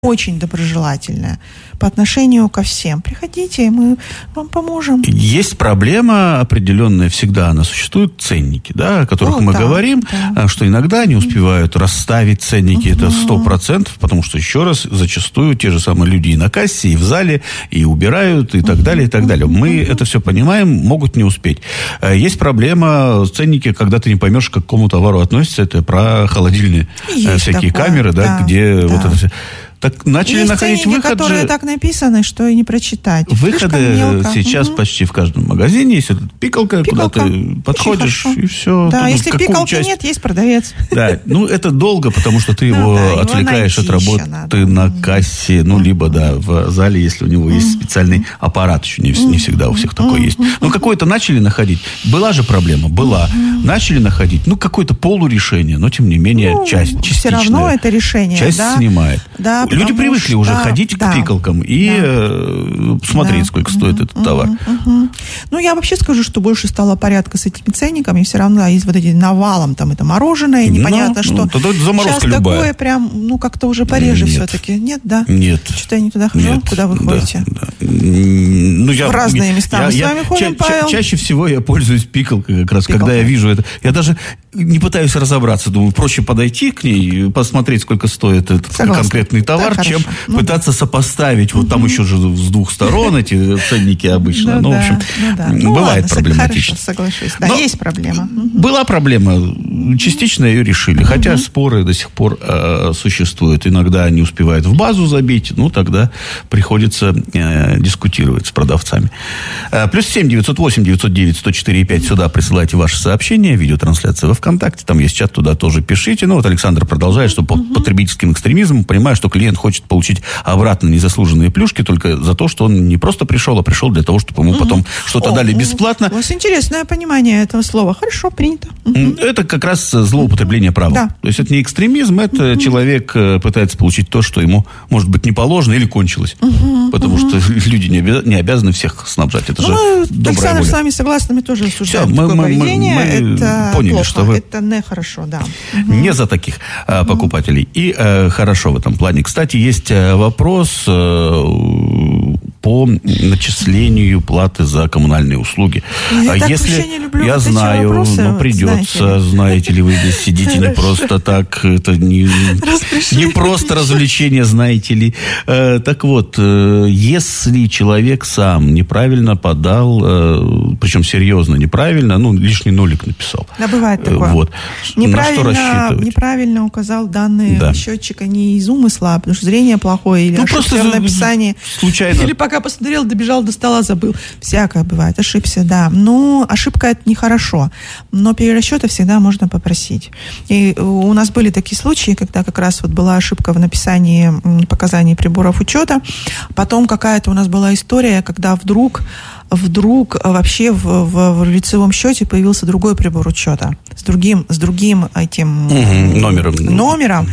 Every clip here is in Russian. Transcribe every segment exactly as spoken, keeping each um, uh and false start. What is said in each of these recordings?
очень доброжелательная по отношению ко всем. Приходите, мы вам поможем. Есть проблема определенная, всегда она существует, ценники, да, о которых о, мы да, говорим, да. что иногда не успевают расставить ценники, угу. это сто процентов, потому что, еще раз, зачастую те же самые люди и на кассе, и в зале, и убирают, и так угу. далее, и так далее. Мы угу. это все понимаем, могут не успеть. Есть проблема, ценники, когда ты не поймешь, к какому товару относятся, это про холодильные есть всякие такое, камеры, да, да где да. вот это все. Так начали есть находить ценники, выход которые же... так написаны, что и не прочитать. Выходы сейчас угу. почти в каждом магазине. Есть эта пикалка, пикалка. куда ты подходишь, и все. Да, Тут если пикалки часть... нет, есть продавец. Да, ну это долго, потому что ты его ну, да, отвлекаешь его от работы надо. на кассе, ну, либо, да, в зале, если у него есть специальный аппарат, еще не, не всегда у всех такой есть. Ну, какое-то начали находить. Была же проблема, была. Начали находить, ну, какое-то полурешение, но, тем не менее, ну, часть, частичная. Все равно это решение, часть да? снимает. Да, люди привыкли уже да, ходить да, к пикалкам и да. э, смотреть, да. сколько угу, стоит этот угу, товар. Угу. Ну, я вообще скажу, что больше стало порядка с этими ценниками. Все равно есть вот эти навалом, там это мороженое, непонятно, ну, что. Ну, сейчас любая. Такое прям, ну, как-то уже пореже Нет. все-таки. Нет, да? Нет. Что-то я не туда хожу. Нет. Куда вы ходите? Да, да. Ну, я, в разные места я, мы я, с вами ходим, ча- Павел. ча- чаще всего я пользуюсь пикалкой как раз, Пикалка. когда я вижу это. Я даже не пытаюсь разобраться. Думаю, проще подойти к ней, посмотреть, сколько стоит этот Согласна. конкретный товар, так, чем ну, пытаться сопоставить. Вот там еще же с двух сторон эти ценники обычно. Ну, ну, да, в общем, ну, да. бывает ну, ладно, проблематично. Хорошо, соглашусь. Да, Но есть проблема. Была проблема. Частично ее решили. Хотя споры до сих пор э, существуют. Иногда не успевают в базу забить. Ну, тогда приходится э, дискутировать с продавцами. Э, плюс семь девятьсот восемь девятьсот девять сто четыре пять. Сюда присылайте ваши сообщения. Видеотрансляция во ВКонтакте. Там есть чат, туда тоже пишите. Ну, вот Александр продолжает, что по uh-huh. потребительским экстремизмам, понимая, что клиент хочет получить обратно незаслуженные плюшки только за то, что он не просто пришел, а пришел для того, чтобы ему uh-huh. потом что-то О, дали бесплатно. У вас интересное понимание этого слова. Хорошо, принято. Uh-huh. Это как раз злоупотребление права. Да. То есть это не экстремизм, это uh-huh. человек пытается получить то, что ему, может быть, не положено или кончилось. Uh-huh. Потому uh-huh. что люди не, обяз... не обязаны всех снабжать. Это ну, же добрая Александр, воля. с вами согласны, мы тоже осуждаем Все, такое мы, поведение. Мы, мы это поняли, плохо, что вы это нехорошо, да. не за таких а, покупателей. И а, хорошо в этом плане. Кстати, есть а, вопрос а, по начислению платы за коммунальные услуги. Я а так если вообще не люблю я вот эти знаю, вопросы, но вот придется, знаете ли. знаете ли, вы здесь сидите не просто так, это не, не просто развлечение, знаете ли. Э, так вот, э, если человек сам неправильно подал, э, причем серьезно неправильно, ну, лишний нолик написал. Да, бывает такое. Э, вот. Неправильно, на что рассчитывать? неправильно указал данные да. счетчика не из умысла, а потому что зрение плохое, или ну, ошибся просто в написании. Случайно. Или пока посмотрел, добежал до стола, забыл. Всякое бывает, ошибся, да. Ну, ошибка это нехорошо, но перерасчета всегда можно попросить. И у нас были такие случаи, когда как раз вот была ошибка в написании показаний приборов учета, потом какая-то у нас была история, когда вдруг вдруг вообще в, в, в лицевом счете появился другой прибор учета с другим, с другим этим угу, номером. номером.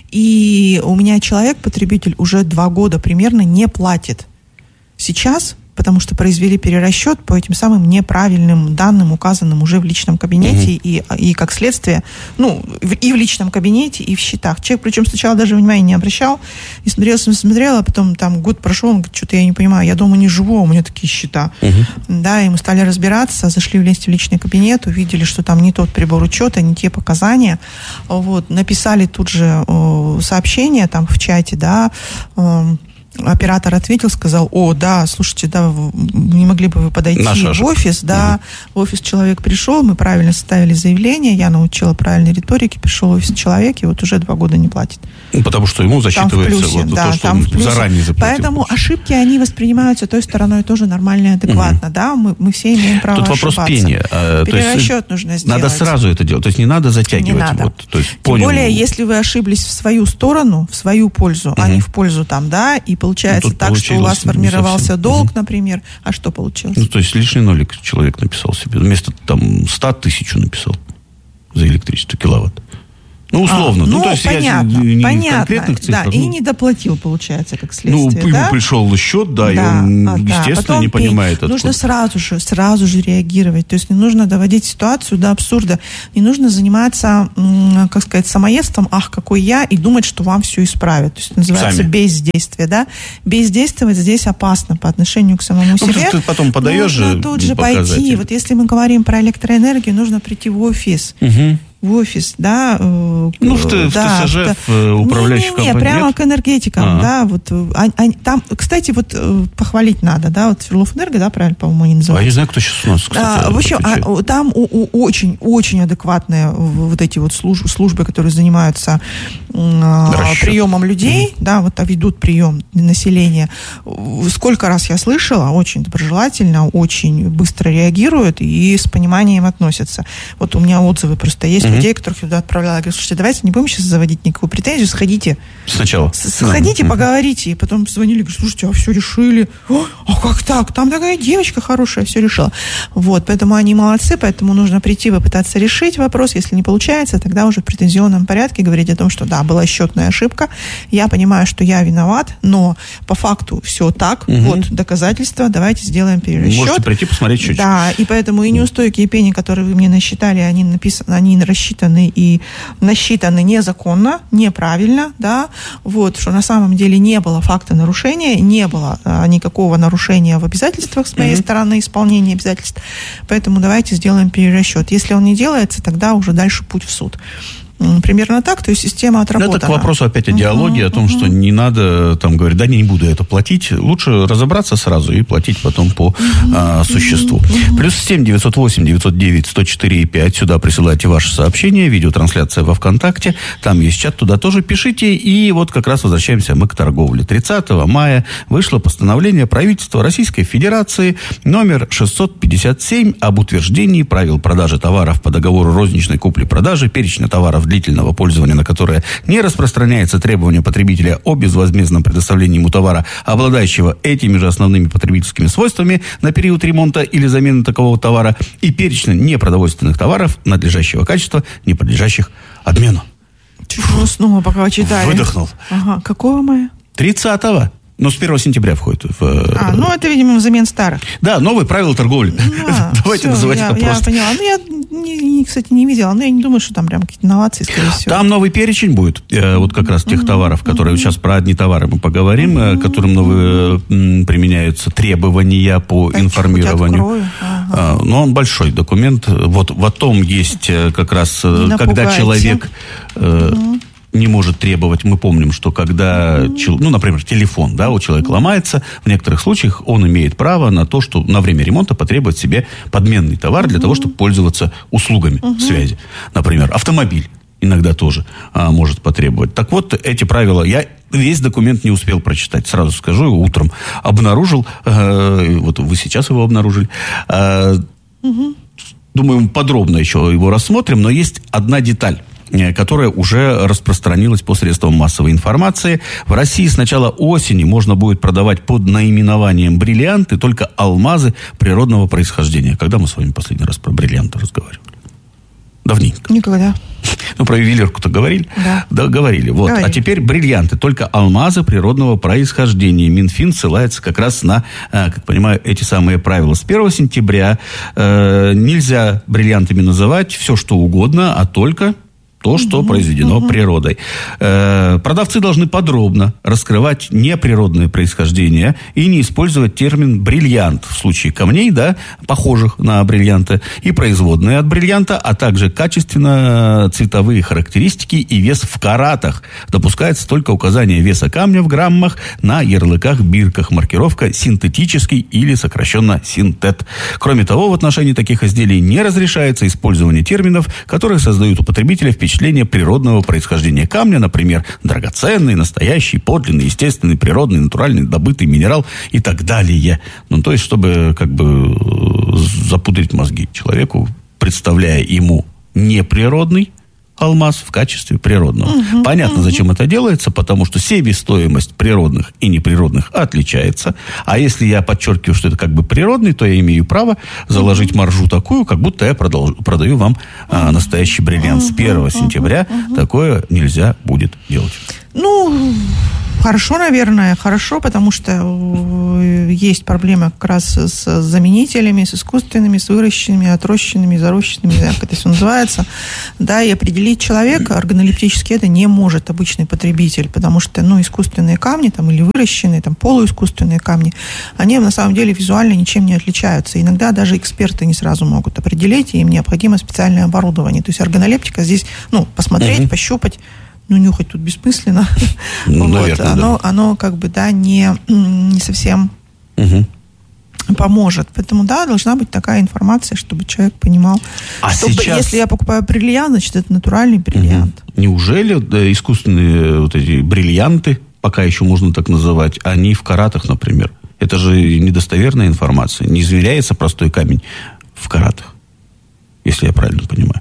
И у меня человек, потребитель, уже два года примерно не платит. Сейчас, потому что произвели перерасчет по этим самым неправильным данным, указанным уже в личном кабинете, угу. и, и как следствие, ну, и в личном кабинете, и в счетах. Человек, причем сначала даже внимания не обращал, и смотрел, смотрел, а потом там год прошел, он говорит, что-то я не понимаю, я дома не живу, а у меня такие счета. Угу. Да, и мы стали разбираться, зашли в личный кабинет, увидели, что там не тот прибор учета, не те показания, вот, написали тут же о, сообщение там в чате, да, о, оператор ответил, сказал, о, да, слушайте, да, не могли бы вы подойти в офис, да, угу. в офис человек пришел, мы правильно составили заявление, я научила правильной риторике, пришел в офис человек, и вот уже два года не платит. Потому что ему засчитывается плюсе, вот да, то, что он заранее заплатил. Поэтому ошибки, они воспринимаются той стороной тоже нормально и адекватно, угу. да, мы, мы все имеем право Тут ошибаться. вопрос пения. А, перерасчет нужно сделать. Надо сразу это делать, то есть не надо затягивать. Не надо. Вот, то есть, Тем понял. более, если вы ошиблись в свою сторону, в свою пользу, угу. а не в пользу там, да, и получается ну, так, что у вас сформировался долг, угу. например, а что получилось? Ну, то есть лишний нолик человек написал себе, вместо там ста тысяч написал за электричество, киловатт. Ну, условно. А, ну, ну, то есть понятно, я не понятно, конкретных цифр. Да, ну, и не доплатил, получается, как следствие. Ну, да? ему пришел счет, да, да, и он, а, да. естественно, Потом не понимает, откуда. Нужно сразу же, сразу же реагировать. То есть не нужно доводить ситуацию до абсурда. Не нужно заниматься, как сказать, самоедством, ах, какой я, и думать, что вам все исправят. То есть это называется Сами. бездействие, да. Бездействовать здесь опасно по отношению к самому ну, себе. Ты потом подаешь нужно же тут же показатель. пойти. Вот если мы говорим про электроэнергию, нужно прийти в офис. Угу. В офис, да. Ну, в, да, в ТСЖ, в, в управляющей не, не, не, компании. прямо нет? к энергетикам, А-а. да. Вот, а, а, там, кстати, вот похвалить надо, да, вот Свердловэнерго, да, правильно, по-моему, они называются. А я не знаю, кто сейчас у нас, кстати, а, в общем, а, там очень-очень адекватные вот эти вот службы, службы которые занимаются а, приемом людей, mm. да, вот а ведут прием населения. Сколько раз я слышала, очень доброжелательно, очень быстро реагируют и с пониманием относятся. Вот у меня отзывы просто есть mm-hmm. людей, которых я туда отправляла. Я говорю, слушайте, давайте не будем сейчас заводить никакую претензию, сходите. Сначала. Сходите, mm-hmm. поговорите. И потом звонили, говорю, слушайте, а все решили. О, а как так? Там такая девочка хорошая, все решила. Вот, поэтому они молодцы, поэтому нужно прийти, попытаться решить вопрос. Если не получается, тогда уже в претензионном порядке говорить о том, что да, была счетная ошибка, я понимаю, что я виноват, но по факту все так, mm-hmm. вот доказательства, давайте сделаем перерасчет. Можете прийти посмотреть счетчик. Да, и поэтому и неустойки, и пени, которые вы мне насчитали, они написаны, они рассчитаны и насчитаны незаконно, неправильно, да, вот, что на самом деле не было факта нарушения, не было а, никакого нарушения в обязательствах с моей mm-hmm. стороны, исполнения обязательств, поэтому давайте сделаем перерасчет. Если он не делается, тогда уже дальше путь в суд. Примерно так, то есть система отработана. Это к вопросу опять о диалоге, uh-huh, о том, uh-huh. что не надо там говорить, да, не, не буду это платить. Лучше разобраться сразу и платить потом по uh-huh. а, существу. Uh-huh. Плюс семь девятьсот восемь девятьсот девять сто четыре пять. Сюда присылайте ваши сообщения, видеотрансляция во ВКонтакте. Там есть чат, туда тоже пишите. И вот как раз возвращаемся мы к торговле. тридцатого мая вышло постановление правительства Российской Федерации номер шестьсот пятьдесят семь об утверждении правил продажи товаров по договору розничной купли-продажи, перечня товаров длительного пользования, на которое не распространяется требование потребителя о безвозмездном предоставлении ему товара, обладающего этими же основными потребительскими свойствами на период ремонта или замены такового товара, и перечня непродовольственных товаров надлежащего качества, не подлежащих обмену. Чего снова пока читали? Выдохнул. Ага. Какого мая? тридцатого. Но с первого сентября входит. В... А, ну это, видимо, взамен старых. Да, новые правила торговли. А, Давайте все, называть я, это я просто. Я поняла. Ну, я, не, не, кстати, не видела, но я не думаю, что там прям какие-то инновации, скорее всего. Там новый перечень будет, э, вот как раз тех uh-huh, товаров, которые uh-huh. сейчас про одни товары мы поговорим, uh-huh. которым новые м, применяются требования по так, информированию. Ага. А, но он большой документ. Вот в том есть как раз, не когда человек... Э, uh-huh. не может требовать, мы помним, что когда, mm-hmm. ну, например, телефон, да, у человека ломается, в некоторых случаях он имеет право на то, что на время ремонта потребовать себе подменный товар для mm-hmm. того, чтобы пользоваться услугами mm-hmm. связи. Например, автомобиль иногда тоже а, может потребовать. Так вот, эти правила, я весь документ не успел прочитать, сразу скажу, его утром обнаружил, э, вот вы сейчас его обнаружили, э, mm-hmm. думаю, подробно еще его рассмотрим, но есть одна деталь, которая уже распространилась по средствам массовой информации. В России с начала осени можно будет продавать под наименованием бриллианты только алмазы природного происхождения. Когда мы с вами последний раз про бриллианты разговаривали? Давненько. Никогда. Ну, про ювелирку-то говорили? Да. Да, говорили. Вот. А теперь бриллианты, только алмазы природного происхождения. Минфин ссылается как раз на, как понимаю, эти самые правила. С первого сентября э, нельзя бриллиантами называть все, что угодно, а только... то, что uh-huh, произведено uh-huh. природой. Э, продавцы должны подробно раскрывать неприродное происхождение и не использовать термин «бриллиант» в случае камней, да, похожих на бриллианты, и производные от бриллианта, а также качественно цветовые характеристики и вес в каратах. Допускается только указание веса камня в граммах на ярлыках, бирках, маркировка «синтетический» или сокращенно «синтет». Кроме того, в отношении таких изделий не разрешается использование терминов, которые создают у потребителя впечатление природного происхождения камня, например, драгоценный, настоящий, подлинный, естественный, природный, натуральный, добытый минерал и так далее. Ну, то есть, чтобы как бы запудрить мозги человеку, представляя ему неприродный алмаз в качестве природного. Угу, Понятно, угу. зачем это делается, потому что себестоимость природных и неприродных отличается. А если я подчеркиваю, что это как бы природный, то я имею право заложить угу. маржу такую, как будто я продолжу, продаю вам а, настоящий бриллиант. С первого сентября угу. такое нельзя будет делать. Ну, хорошо, наверное, хорошо, потому что есть проблема как раз с заменителями, с искусственными, с выращенными, отрощенными, зарощенными, как это все называется. Да, и определить человека органолептически это не может обычный потребитель, потому что, ну, искусственные камни там, или выращенные, там, полуискусственные камни, они на самом деле визуально ничем не отличаются. Иногда даже эксперты не сразу могут определить, и им необходимо специальное оборудование. То есть органолептика здесь, ну, посмотреть, угу. пощупать, ну, нюхать тут бессмысленно. Ну, вот. Наверное, оно, да. оно как бы, да, не, не совсем угу. поможет. Поэтому, да, должна быть такая информация, чтобы человек понимал, а что сейчас... если я покупаю бриллиант, значит, это натуральный бриллиант. Угу. Неужели да, искусственные вот эти бриллианты, пока еще можно так называть, они в каратах, например? Это же недостоверная информация. Не измеряется простой камень в каратах, если я правильно понимаю.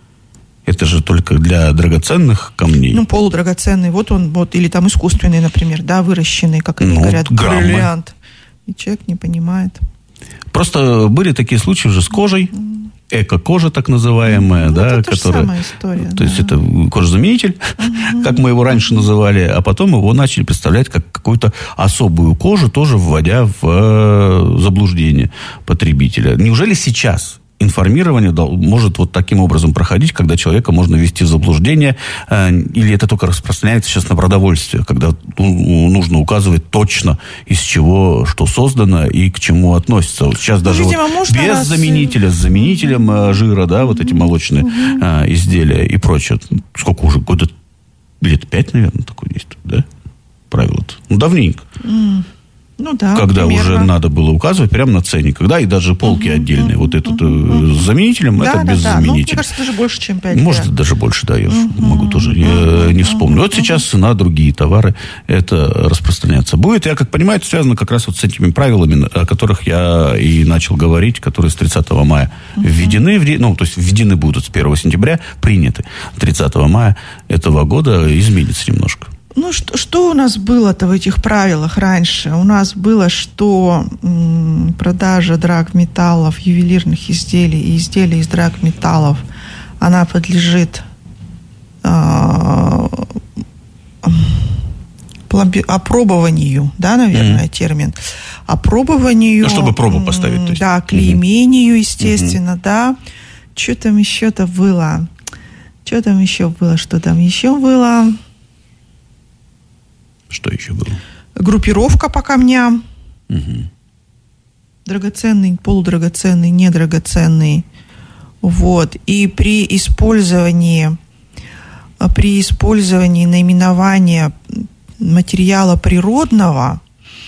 Это же только для драгоценных камней. Ну, полудрагоценный. Вот он, вот, или там искусственный, например, да, выращенный, как они ну, говорят, граммы. Бриллиант. И человек не понимает. Просто были такие случаи уже с кожей, эко-кожа так называемая, ну, да, это которая... самая история. То да. есть это кожзаменитель, uh-huh. как мы его раньше называли, а потом его начали представлять как какую-то особую кожу, тоже вводя в заблуждение потребителя. Неужели сейчас информирование может вот таким образом проходить, когда человека можно ввести в заблуждение, или это только распространяется сейчас на продовольствие, когда нужно указывать точно, из чего что создано и к чему относится. Вот сейчас даже ну, видимо, вот без раз... заменителя, с заменителем жира, да, вот эти молочные угу. изделия и прочее. Сколько уже? Года лет пять, наверное, такое действует, да? Правило-то. Ну, давненько. Mm. Ну да, когда примерно. Уже надо было указывать прямо на ценниках, да, и даже полки uh-huh, отдельные. Uh-huh, вот этот uh-huh. с заменителем, да, это да, без да. заменителя. Ну, мне кажется, даже больше, чем пять. Может, лет. даже больше, да, я uh-huh, могу тоже, uh-huh, я не вспомню. Uh-huh, вот сейчас на другие товары это распространяться будет. Я, как понимаю, это связано как раз вот с этими правилами, о которых я и начал говорить, которые с тридцатого мая uh-huh. введены, ну, то есть введены будут с первого сентября, приняты тридцатого мая этого года, изменится немножко. Ну, что, что у нас было-то в этих правилах раньше? У нас было, что м, продажа драгметаллов, ювелирных изделий и изделий из драгметаллов, она подлежит а, опробованию, да, наверное, mm-hmm. термин, опробованию. Ну, чтобы пробу поставить. То есть. Да, клеймению, естественно, mm-hmm. да. Что там еще-то было? Что там еще было? Что там еще было? Что еще было? Группировка по камням. Угу. Драгоценный, полудрагоценный, недрагоценный. Вот. И при использовании, при использовании наименования материала природного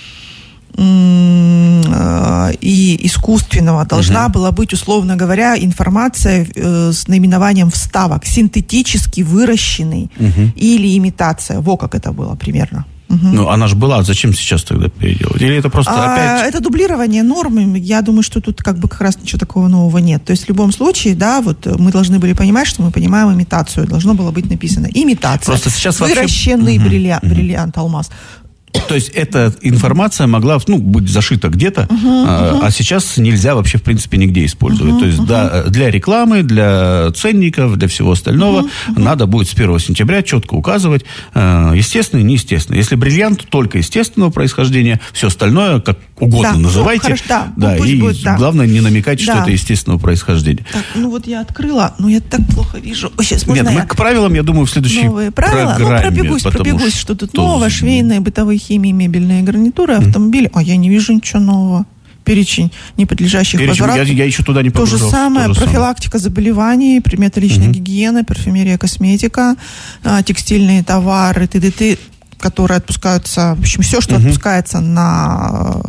и искусственного должна угу. была быть, условно говоря, информация э, с наименованием вставок. Синтетически выращенный угу. или имитация. Во как это было примерно. Угу. Ну, она же была, зачем сейчас тогда переделать? Или это просто а, опять... Это дублирование нормы. Я думаю, что тут как бы как раз ничего такого нового нет. То есть в любом случае, да, вот мы должны были понимать, что мы понимаем имитацию. Должно было быть написано имитация. Просто сейчас выращенный вообще... бриллиант, угу. бриллиант, алмаз. То есть эта информация могла, ну, быть зашита где-то, uh-huh, а, uh-huh. а сейчас нельзя вообще, в принципе, нигде использовать. Uh-huh, То есть uh-huh. да, для рекламы, для ценников, для всего остального uh-huh, uh-huh. надо будет с первого сентября четко указывать э, естественное и неестественное. Если бриллиант только естественного происхождения, все остальное как угодно да, называйте. Ну, хорошо, да, да, ну, и будет, да. главное не намекать, да. что это естественного происхождения. Так, ну вот я открыла, но я так плохо вижу. О, сейчас, Нет, мы я... к правилам, я думаю, в следующей Новые правила. программе. Ну, пробегусь, пробегусь, что, что тут что... новое, швейные, бытовые химии, мебельные гарнитуры, автомобили. Mm. А я не вижу ничего нового. Перечень неподлежащих Перечень, возврату. Я, я еще туда не погружался. То же самое. То же профилактика самое. заболеваний, предметы личной mm-hmm. гигиены, парфюмерия, косметика, текстильные товары, т.д., которые отпускаются, в общем, все, что mm-hmm. отпускается на...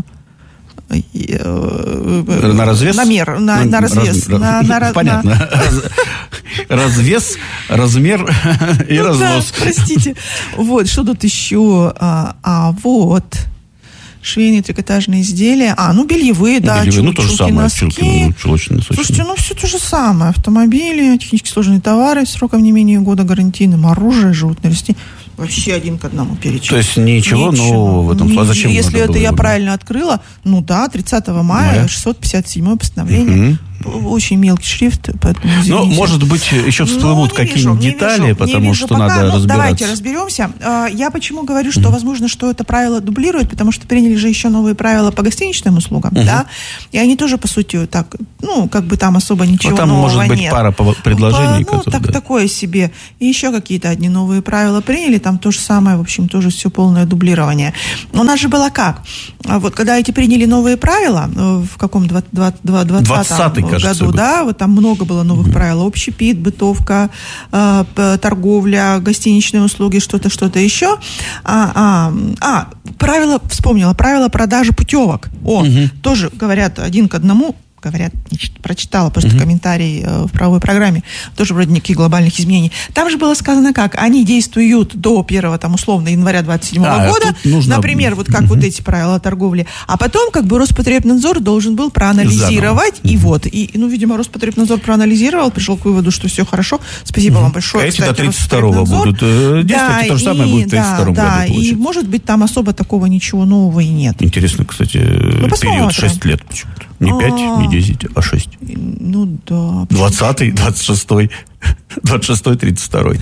На развес? На мер, на, на развес. Раз, на, на, понятно. На... Раз, развес, размер и ну, разнос. Да, простите. Вот, что тут еще? А, а вот, швейные трикотажные изделия. А, ну, бельевые, да. Бельевые, ну, то же самое. Чулки, чулочные, Слушайте, ну, все то же самое. Автомобили, технически сложные товары, сроком не менее года гарантийным, оружие, животные растения. Вообще один к одному перечень. То есть ничего, ничего. нового в этом? А зачем? Если это я правильно открыла, ну да, тридцатого мая, шестьсот пятьдесят седьмое постановление. Угу. Очень мелкий шрифт, поэтому извините. Ну, может быть, еще всплывут ну, какие-нибудь детали, вижу, потому вижу. что Пока, надо ну, разбираться. Давайте разберемся. Я почему говорю, что, возможно, что это правило дублирует, потому что приняли же еще новые правила по гостиничным услугам, угу. да, и они тоже, по сути, так, ну, как бы там особо ничего ну, там нового нет. может быть нет. пара предложений. Ну, которые, так, да. такое себе. И еще какие-то одни новые правила приняли, там то же самое, в общем, тоже все полное дублирование. У нас же было как? Вот, когда эти приняли новые правила, в каком двадцатом году, да, вот там много было новых mm-hmm. правил. Общепит, бытовка, э, торговля, гостиничные услуги, что-то, что-то еще. А, а, а правила, вспомнила, правила продажи путевок. О, mm-hmm. тоже говорят один к одному. Говорят, прочитала просто uh-huh. комментарий э, в правовой программе, тоже вроде никаких глобальных изменений. Там же было сказано как, они действуют до первого, там, условно, января двадцать седьмого а, года, нужно... например, вот как uh-huh. вот эти правила торговли, а потом как бы Роспотребнадзор должен был проанализировать, uh-huh. и вот, и, ну, видимо, Роспотребнадзор проанализировал, пришел к выводу, что все хорошо, спасибо uh-huh. вам большое. А эти до тридцать второго будут действовать, да, и то же самое и, будет в тридцать втором да, году. Да, и, может быть, там особо такого ничего нового и нет. Интересно, кстати, ну, период шесть лет почему-то. Не пять, не десять, а шесть. Ну да. Двадцатый, двадцать шестой, двадцать шестой, тридцать второй.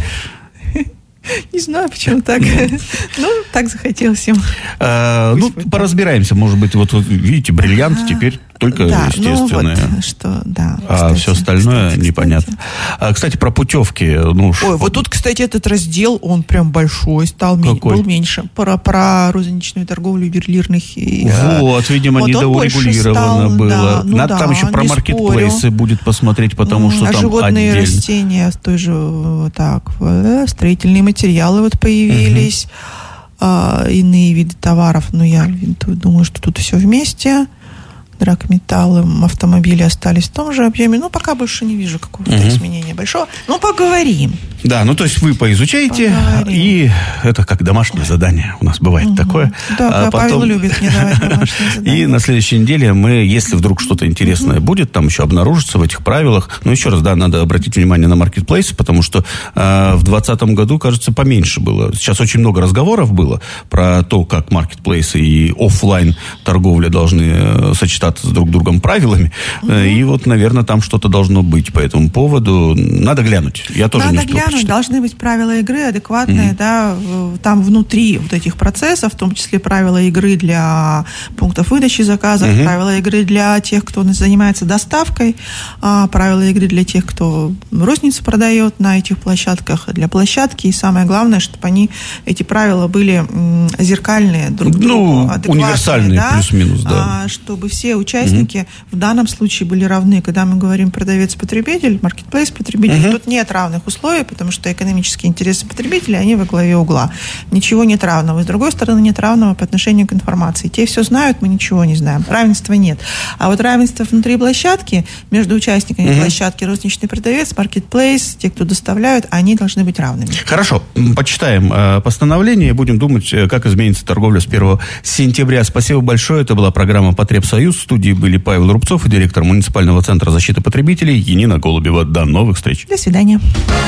Не знаю, почему так. Ну, так захотелось им. А, ну, поразбираемся. Может быть, вот, вот видите, бриллиант а, теперь только да, естественное. Ну вот, что, да, а кстати, все остальное кстати, непонятно. Кстати. А, кстати, про путевки. Ну, Ой, что... вот тут, кстати, этот раздел, он прям большой стал, Какой? был меньше. Про, про розничную торговлю ювелирных. И, вот, видимо, вот недоурегулировано было. Да, ну Надо да, там еще про маркетплейсы будет посмотреть, потому что а там животные отдельно. растения, той же, так, строительные материалы вот появились, угу. а, иные виды товаров, но я думаю, что тут все вместе. Драгметаллы, автомобили остались в том же объеме. Ну, пока больше не вижу какого-то угу. изменения большого. Ну, поговорим. Да, ну, то есть вы поизучаете, поговорим. И это как домашнее задание. У нас бывает угу. такое. Да, а потом... Павел любит мне давать домашнее задание. И на следующей неделе мы, если вдруг что-то интересное угу. будет, там еще обнаружится в этих правилах. Ну, еще раз, да, надо обратить внимание на маркетплейсы, потому что э, в двадцатом году, кажется, поменьше было. Сейчас очень много разговоров было про то, как маркетплейсы и офлайн торговля должны э, сочетаться с друг другом правилами. Угу. И вот, наверное, там что-то должно быть по этому поводу. Надо глянуть. Я тоже Надо не успел глянуть. почитать. Должны быть правила игры адекватные, угу. да, там внутри вот этих процессов, в том числе правила игры для пунктов выдачи заказов, угу. правила игры для тех, кто занимается доставкой, правила игры для тех, кто розницу продает на этих площадках, для площадки. И самое главное, чтобы они, эти правила были зеркальные друг к другу, ну, универсальные, да, плюс-минус, да. Чтобы все участники mm-hmm. в данном случае были равны. Когда мы говорим продавец-потребитель, маркетплейс-потребитель, mm-hmm. тут нет равных условий, потому что экономические интересы потребителей, они во главе угла. Ничего нет равного. И с другой стороны, нет равного по отношению к информации. Те все знают, мы ничего не знаем. Равенства нет. А вот равенство внутри площадки, между участниками mm-hmm. площадки, розничный продавец, маркетплейс, те, кто доставляют, они должны быть равными. Хорошо. Почитаем э, постановление и будем думать, как изменится торговля с первого сентября. Спасибо большое. Это была программа «Потребсоюз». В студии были Павел Рубцов и директор муниципального центра защиты потребителей Енина Голубева. До новых встреч. До свидания.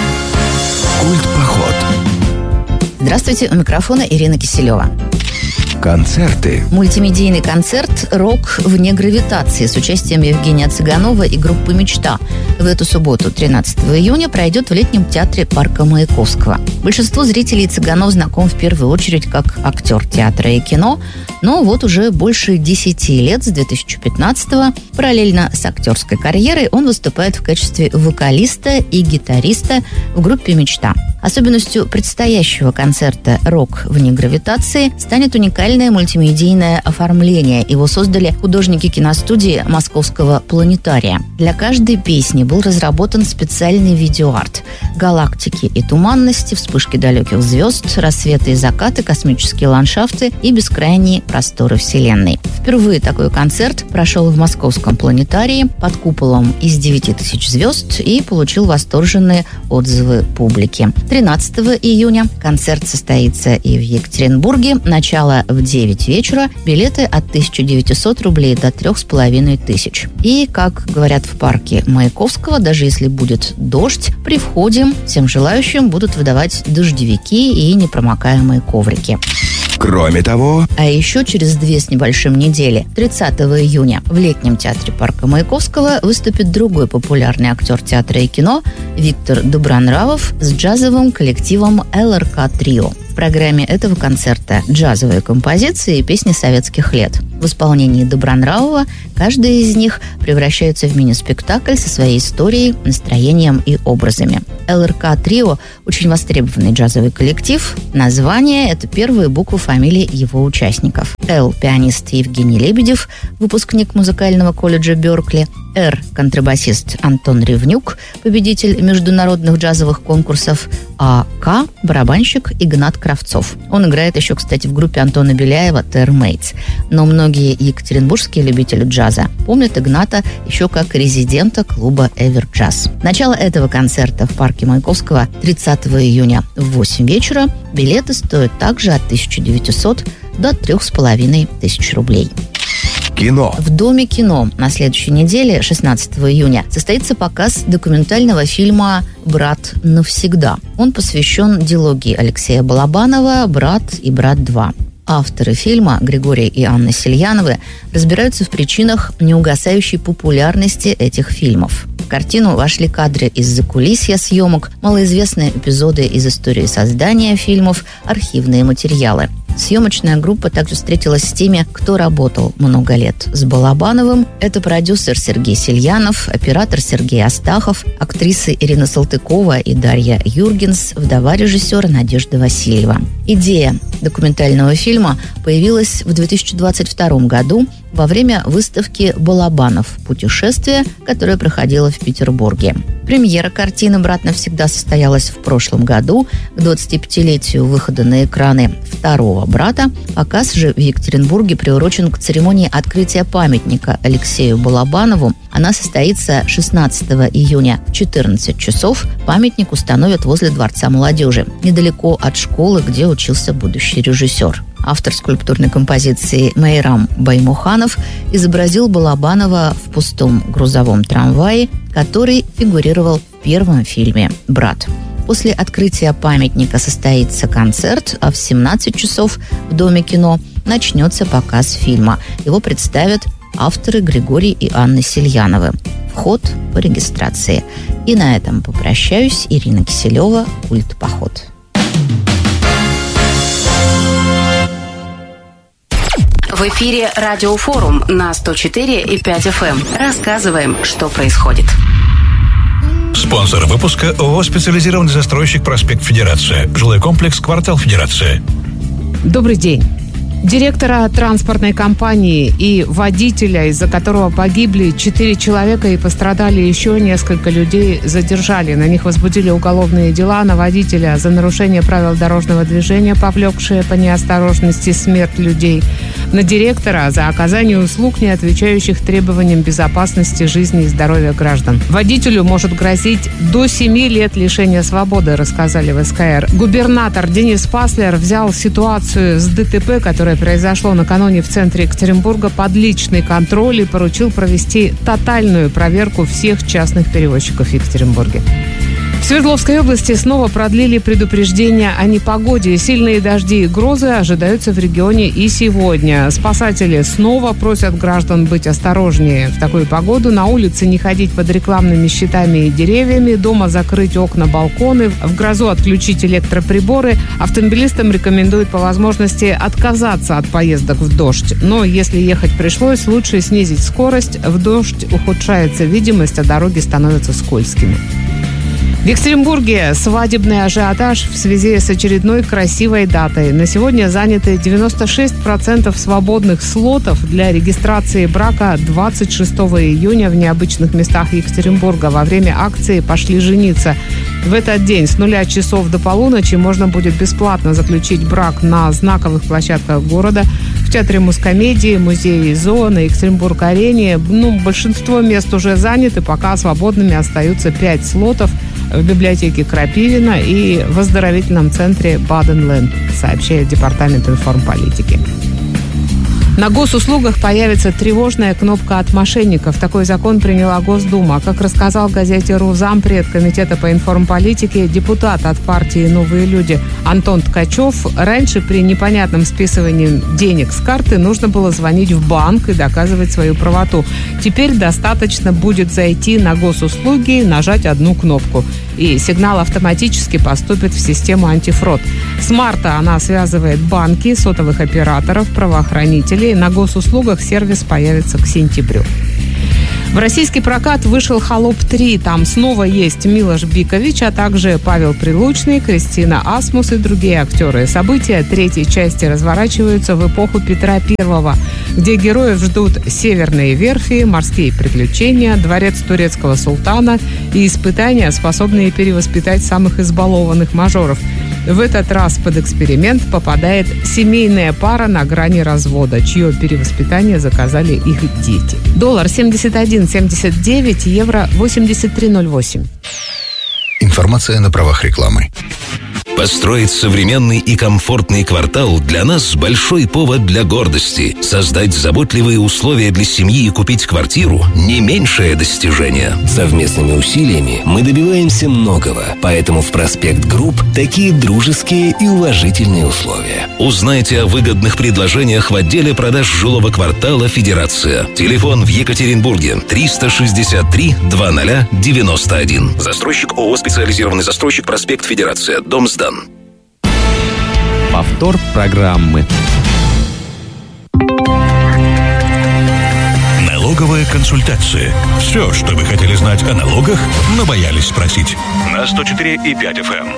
Культпоход. Здравствуйте, у микрофона Ирина Киселева. Концерты. Мультимедийный концерт «Рок вне гравитации» с участием Евгения Цыганова и группы «Мечта» в эту субботу, тринадцатого июня, пройдет в летнем театре парка Маяковского. Большинство зрителей Цыганов знаком в первую очередь как актер театра и кино, но вот уже больше десяти лет, с две тысячи пятнадцатого, параллельно с актерской карьерой, он выступает в качестве вокалиста и гитариста в группе «Мечта». Особенностью предстоящего концерта «Рок вне гравитации» станет уникальный мультимедийное оформление. Его создали художники киностудии Московского планетария. Для каждой песни был разработан специальный видеоарт. Галактики и туманности, вспышки далеких звезд, рассветы и закаты, космические ландшафты и бескрайние просторы Вселенной. В Впервые такой концерт прошел в Московском планетарии под куполом из девяти тысяч звезд и получил восторженные отзывы публики. тринадцатого июня концерт состоится и в Екатеринбурге. Начало в девять вечера. Билеты от тысячи девятисот рублей до трех с половиной тысяч. И, как говорят в парке Маяковского, даже если будет дождь, при входе всем желающим будут выдавать дождевики и непромокаемые коврики. Кроме того... А еще через две с небольшим недели, тридцатого июня, в летнем театре парка Маяковского выступит другой популярный актер театра и кино Виктор Добронравов с джазовым коллективом эл эр ка Trio. В программе этого концерта джазовые композиции и песни советских лет. В исполнении Добронравова каждая из них превращается в мини-спектакль со своей историей, настроением и образами. эл эр ка Trio – очень востребованный джазовый коллектив. Название – это первые буквы фамилий его участников. Л – пианист Евгений Лебедев, выпускник музыкального колледжа Беркли. Р – контрабасист Антон Ревнюк, победитель международных джазовых конкурсов. А К – барабанщик Игнат Кравцов. Он играет еще, кстати, в группе Антона Беляева «Термейтс». Но многие екатеринбургские любители джаза помнят Игната еще как резидента клуба «Эверджаз». Начало этого концерта в парке Маяковского тридцатого июня в восемь вечера. Билеты стоят также от тысячи девятисот до трех с половиной тысяч рублей. Кино. В Доме кино на следующей неделе, шестнадцатого июня, состоится показ документального фильма «Брат навсегда». Он посвящен дилогии Алексея Балабанова «Брат и брат два». Авторы фильма, Григорий и Анна Сельяновы, разбираются в причинах неугасающей популярности этих фильмов. В картину вошли кадры из закулисья съемок, малоизвестные эпизоды из истории создания фильмов, архивные материалы. Съемочная группа также встретилась с теми, кто работал много лет с Балабановым. Это продюсер Сергей Сельянов, оператор Сергей Астахов, актрисы Ирина Салтыкова и Дарья Юргенс, вдова режиссера Надежда Васильева. Идея документального фильма появилась в две тысячи двадцать втором году во время выставки «Балабанов. Путешествие», которая проходила в Петербурге. Премьера картины «Брат навсегда» состоялась в прошлом году. К двадцатипятилетию выхода на экраны второго брата. Показ же в Екатеринбурге приурочен к церемонии открытия памятника Алексею Балабанову. Она состоится шестнадцатого июня в четырнадцать часов. Памятник установят возле Дворца молодежи, недалеко от школы, где учился будущий режиссер. Автор скульптурной композиции Майрам Баймуханов изобразил Балабанова в пустом грузовом трамвае, который фигурировал в первом фильме «Брат». После открытия памятника состоится концерт, а в семнадцать часов в Доме кино начнется показ фильма. Его представят авторы Григорий и Анна Сельяновы. Вход по регистрации. И на этом попрощаюсь. Ирина Киселева, «Культ-поход». В эфире «Радиофорум» на сто четыре и пять эф эм. Рассказываем, что происходит. Спонсор выпуска ООО «Специализированный застройщик Проспект Федерация». Жилой комплекс «Квартал Федерация». Добрый день. Директора транспортной компании и водителя, из-за которого погибли четыре человека и пострадали еще несколько людей, задержали. На них возбудили уголовные дела. На водителя за нарушение правил дорожного движения, повлекшее по неосторожности смерть людей. На директора за оказание услуг, не отвечающих требованиям безопасности жизни и здоровья граждан. Водителю может грозить до семи лет лишения свободы, рассказали в эс ка эр. Губернатор Денис Паслер взял ситуацию с дэ тэ пэ, которое произошло накануне в центре Екатеринбурга, под личный контроль и поручил провести тотальную проверку всех частных перевозчиков в Екатеринбурге. В Свердловской области снова продлили предупреждение о непогоде. Сильные дожди и грозы ожидаются в регионе и сегодня. Спасатели снова просят граждан быть осторожнее в такую погоду. На улице не ходить под рекламными щитами и деревьями. Дома закрыть окна, балконы. В грозу отключить электроприборы. Автомобилистам рекомендуют по возможности отказаться от поездок в дождь. Но если ехать пришлось, лучше снизить скорость. В дождь ухудшается видимость, а дороги становятся скользкими. В Екатеринбурге свадебный ажиотаж в связи с очередной красивой датой. На сегодня заняты девяносто шесть процентов свободных слотов для регистрации брака двадцать шестого июня в необычных местах Екатеринбурга. Во время акции «Пошли жениться». В этот день с нуля часов до полуночи можно будет бесплатно заключить брак на знаковых площадках города. В Театре Мускомедии, Музее ИЗО, на Екатеринбург-арене. Ну, большинство мест уже заняты, пока свободными остаются пять слотов в библиотеке Крапивина и в оздоровительном центре Баденленд, сообщает Департамент информполитики. На госуслугах появится тревожная кнопка от мошенников. Такой закон приняла Госдума. Как рассказал газете «РУ» зампред Комитета по информполитике, депутат от партии «Новые люди» Антон Ткачев, раньше при непонятном списывании денег с карты нужно было звонить в банк и доказывать свою правоту. Теперь достаточно будет зайти на госуслуги и нажать одну кнопку, и сигнал автоматически поступит в систему антифрод. С марта она связывает банки, сотовых операторов, правоохранителей. На госуслугах сервис появится к сентябрю. В российский прокат вышел «Холоп три». Там снова есть Милош Бикович, а также Павел Прилучный, Кристина Асмус и другие актеры. События третьей части разворачиваются в эпоху Петра Первого, где героев ждут северные верфи, морские приключения, дворец турецкого султана и испытания, способные перевоспитать самых избалованных мажоров. В этот раз под эксперимент попадает семейная пара на грани развода, чье перевоспитание заказали их дети. Доллар семьдесят один семьдесят девять, евро восемьдесят три ноль восемь. Информация на правах рекламы. Построить современный и комфортный квартал для нас большой повод для гордости. Создать заботливые условия для семьи и купить квартиру – не меньшее достижение. Совместными усилиями мы добиваемся многого, поэтому в «Проспект Групп» такие дружеские и уважительные условия. Узнайте о выгодных предложениях в отделе продаж жилого квартала «Федерация». Телефон в Екатеринбурге триста шестьдесят три двадцать девяносто один. Застройщик ООО «Специализированный застройщик», проспект Федерация, дом сдан. Повтор программы. Налоговая консультация. Все, что вы хотели знать о налогах, но боялись спросить. На сто четыре и пять эф эм.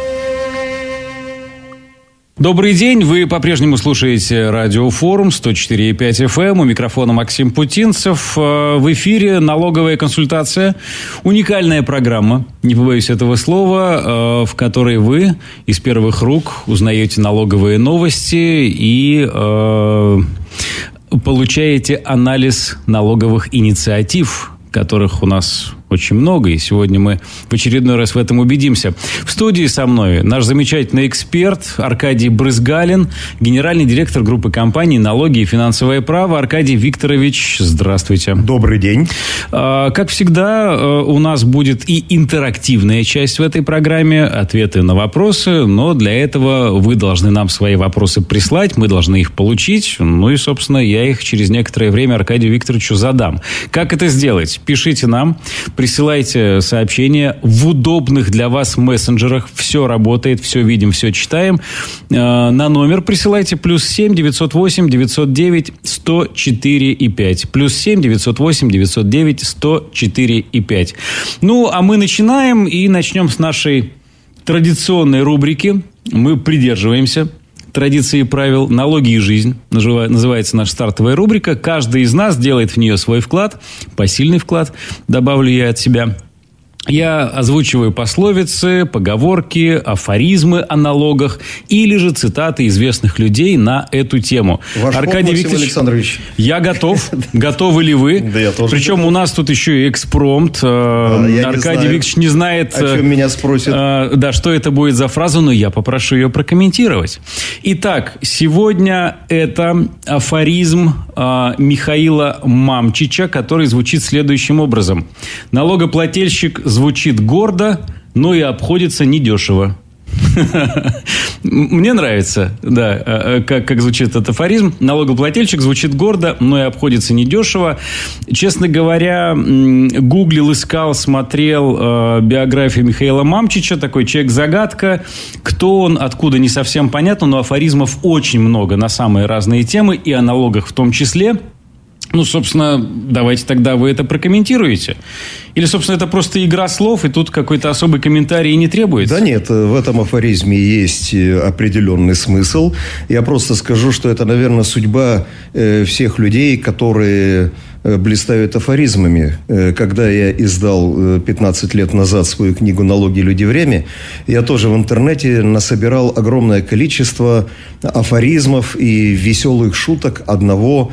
Добрый день, вы по-прежнему слушаете Радиофорум сто четыре и пять эф эм. У микрофона Максим Путинцев. В эфире налоговая консультация. Уникальная программа, не побоюсь этого слова, в которой вы из первых рук узнаете налоговые новости и э, получаете анализ налоговых инициатив, которых у нас очень много, и сегодня мы в очередной раз в этом убедимся. В студии со мной наш замечательный эксперт Аркадий Брызгалин, генеральный директор группы компаний «Налоги и финансовое право». Аркадий Викторович, здравствуйте. Добрый день. Как всегда, у нас будет и интерактивная часть в этой программе, ответы на вопросы, но для этого вы должны нам свои вопросы прислать, мы должны их получить, ну и, собственно, я их через некоторое время Аркадию Викторовичу задам. Как это сделать? Пишите нам, присылайте сообщения в удобных для вас мессенджерах. Все работает, все видим, все читаем. На номер присылайте плюс семь девятьсот восемь девятьсот девять сто четыре и пять. Плюс семь девятьсот восемь девятьсот девять сто четыре и пять. Ну, а мы начинаем и начнем с нашей традиционной рубрики. Мы придерживаемся традиции и правил «Налоги и жизнь». Называется наша стартовая рубрика. Каждый из нас делает в нее свой вклад, посильный вклад, добавлю я от себя. Я озвучиваю пословицы, поговорки, афоризмы о налогах или же цитаты известных людей на эту тему. Ваш Аркадий ход, Викторович, Александрович. Я готов. Готовы ли вы? Да, я тоже. Причем готов. у нас тут еще и экспромт. Аркадий Викторович не знает, о чем меня спросят. Да, что это будет за фраза, но я попрошу ее прокомментировать. Итак, сегодня это афоризм Михаила Мамчича, который звучит следующим образом. Налогоплательщик звучит гордо, но и обходится недешево. Мне нравится, да, как, как звучит этот афоризм. Налогоплательщик звучит гордо, но и обходится недешево. Честно говоря, гуглил, искал, смотрел э, биографию Михаила Мамчича. Такой человек-загадка. Кто он, откуда, не совсем понятно, но афоризмов очень много на самые разные темы, и о налогах в том числе. Ну, собственно, давайте тогда вы это прокомментируете. Или, собственно, это просто игра слов, и тут какой-то особый комментарий не требуется? Да нет, в этом афоризме есть определенный смысл. Я просто скажу, что это, наверное, судьба всех людей, которые блистают афоризмами. Когда я издал пятнадцать лет назад свою книгу «Налоги, люди, время», я тоже в интернете насобирал огромное количество афоризмов и веселых шуток одного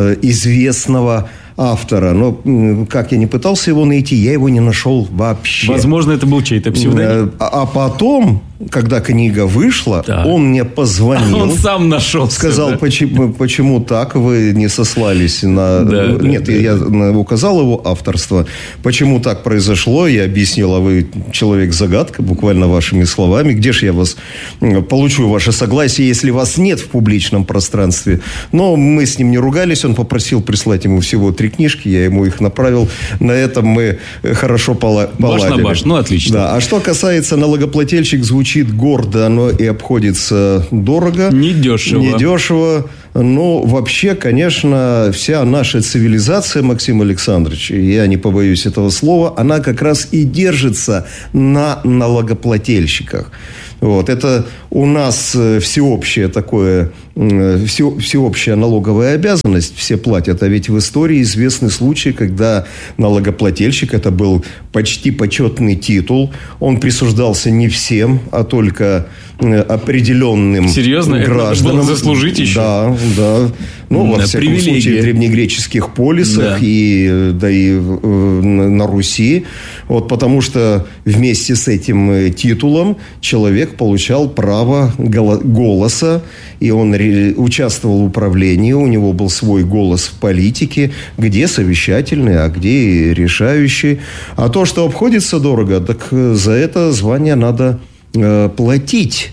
известного автора. Но как я не пытался его найти, я его не нашел вообще. Возможно, это был чей-то псевдоним. А потом, когда книга вышла, да. он мне позвонил. Он сам нашел. Сказал, да? почему, почему так вы не сослались на... Да, Нет, да, я да. указал его авторство. Почему так произошло, я объяснил, а вы человек-загадка, буквально вашими словами. Где же я вас получу ваше согласие, если вас нет в публичном пространстве? Но мы с ним не ругались, он попросил прислать ему всего три книжки, я ему их направил. На этом мы хорошо пола- поладили. Баш на баш, ну отлично. Да. А что касается налогоплательщик, звучит гордо, оно и обходится дорого. Недешево. Недешево. Но вообще, конечно, вся наша цивилизация, Максим Александрович, я не побоюсь этого слова, она как раз и держится на налогоплательщиках. Вот. Это у нас всеобщее такое, все, всеобщая налоговая обязанность, все платят. А ведь в истории известны случаи, когда налогоплательщик, это был почти почетный титул, он присуждался не всем, а только определенным Серьезно? гражданам. Это надо было заслужить еще? Да, да. Ну, во да, всяком привилегия. случае, в древнегреческих полисах, да. и, да и э, на Руси. Вот, потому что вместе с этим титулом человек получал право голоса, и он ре- участвовал в управлении, у него был свой голос в политике, где совещательный, а где решающий. А то, что обходится дорого, так за это звание надо э, платить.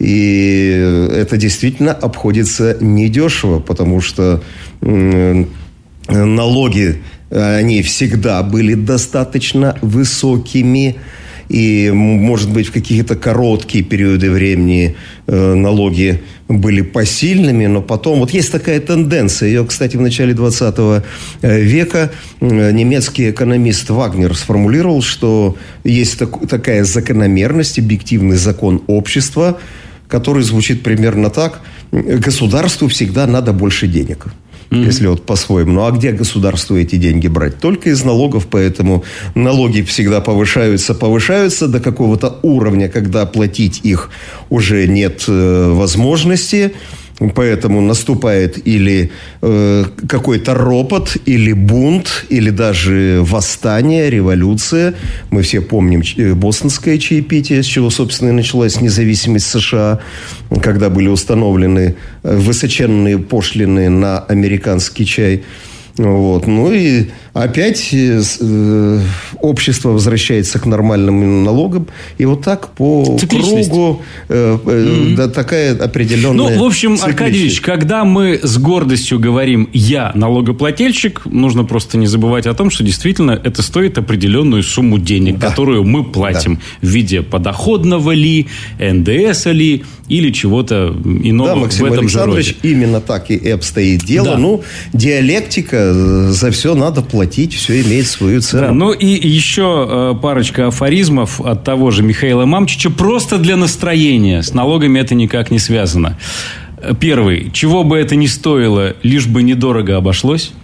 И это действительно обходится недешево, потому что э, налоги, они всегда были достаточно высокими. И, может быть, в какие-то короткие периоды времени э, налоги были посильными, но потом... Вот есть такая тенденция. Ее, кстати, в начале двадцатого века э, немецкий экономист Вагнер сформулировал, что есть так, такая закономерность, объективный закон общества, который звучит примерно так. Государству всегда надо больше денег. Mm-hmm. Если вот по-своему. Ну, а где государству эти деньги брать? Только из налогов, поэтому налоги всегда повышаются, повышаются до какого-то уровня, когда платить их уже нет э, возможности. Поэтому наступает или э, какой-то ропот, или бунт, или даже восстание, революция. Мы все помним бостонское чаепитие, с чего, собственно, и началась независимость США, когда были установлены высоченные пошлины на американский чай. Вот. Ну и опять э, общество возвращается к нормальным налогам. И вот так по кругу э, э, mm-hmm. да, такая определенная... Ну, в общем, Аркадьевич, когда мы с гордостью говорим «я налогоплательщик», нужно просто не забывать о том, что действительно это стоит определенную сумму денег, да. которую мы платим да. в виде подоходного ли, эн дэ эс ли или чего-то иного да, Максим в этом же роде. Александрович, именно так и обстоит дело. Да. Ну, диалектика, за все надо платить, все имеет свою цену. Да, ну и еще парочка афоризмов от того же Михаила Мамчича просто для настроения. С налогами это никак не связано. Первый. Чего бы это ни стоило, лишь бы недорого обошлось.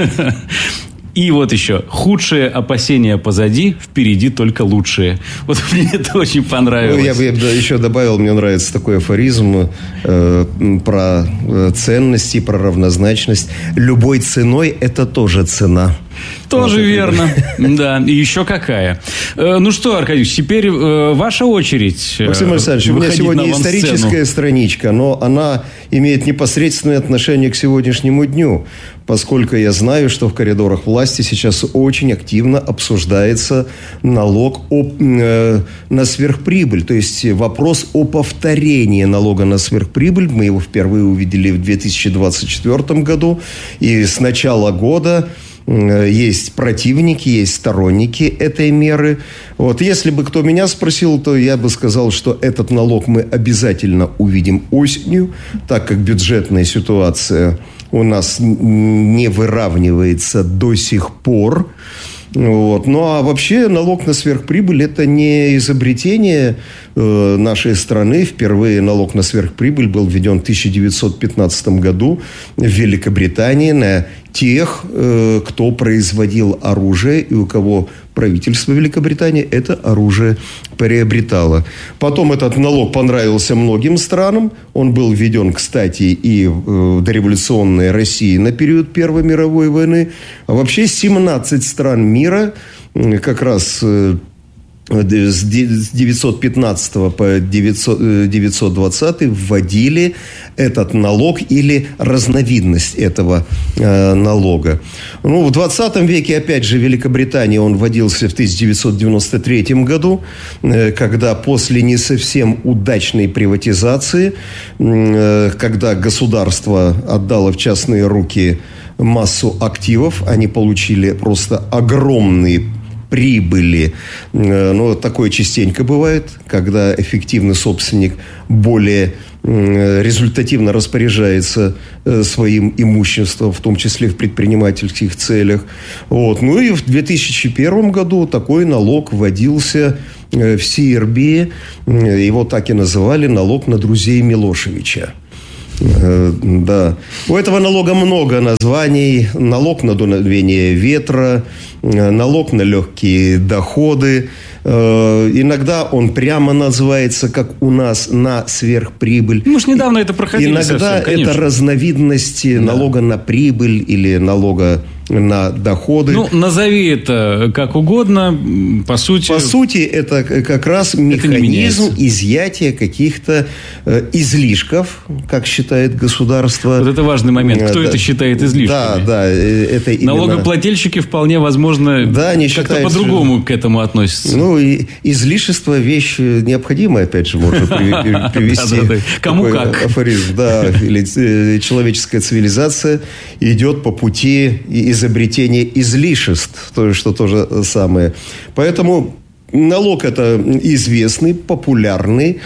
И вот еще. Худшие опасения позади, впереди только лучшие. Вот мне это очень понравилось. Ну, я бы еще добавил, мне нравится такой афоризм э, про ценности, про равнозначность. Любой ценой это тоже цена. Тоже вот верно. Да, и еще какая. Ну что, Аркадьевич, теперь ваша очередь. Максим Александрович, у меня сегодня историческая страничка, но она имеет непосредственное отношение к сегодняшнему дню, поскольку я знаю, что в коридорах власти сейчас очень активно обсуждается налог о, э, на сверхприбыль. То есть вопрос о повторении налога на сверхприбыль. Мы его впервые увидели в две тысячи двадцать четвёртом году. И с начала года есть противники, есть сторонники этой меры. Вот. Если бы кто меня спросил, то я бы сказал, что этот налог мы обязательно увидим осенью, так как бюджетная ситуация у нас не выравнивается до сих пор. Вот. Ну, а вообще налог на сверхприбыль – это не изобретение э, нашей страны. Впервые налог на сверхприбыль был введен в тысяча девятьсот пятнадцатом году в Великобритании на тех, э, кто производил оружие и у кого правительство Великобритании это оружие приобретало. Потом этот налог понравился многим странам. Он был введен, кстати, и в дореволюционной России на период Первой мировой войны. А вообще семнадцать стран мира как раз с девятьсот пятнадцатого по девятьсот двадцатый вводили этот налог или разновидность этого э, налога. Ну, в двадцатом веке, опять же, в Великобритании он вводился в тысяча девятьсот девяносто третьем году, э, когда после не совсем удачной приватизации, э, когда государство отдало в частные руки массу активов, они получили просто огромные прибыли. Ну, такое частенько бывает, когда эффективный собственник более результативно распоряжается своим имуществом, в том числе в предпринимательских целях. Вот. Ну и в две тысячи первом году такой налог вводился в Сербии. Его так и называли налог на друзей Милошевича. Да. У этого налога много названий. Налог на дуновение ветра, налог на легкие доходы. Иногда он прямо называется, как у нас, на сверхприбыль. Мы же недавно это проходили. Иногда совсем, это разновидности да. налога на прибыль или налога на доходы. Ну, назови это как угодно. По сути... По сути, это как раз механизм изъятия каких-то э, излишков, как считает государство. Вот это важный момент. Кто да, это считает излишками? Да, да. Это именно... Налогоплательщики вполне возможно да, как-то считают, по-другому к этому относятся. Ну, и излишество – вещь необходимая, опять же, можно привести. Кому как. Афоризм, да. Или человеческая цивилизация идет по пути изобретения излишеств, то, что то же самое. Поэтому налог это известный, популярный.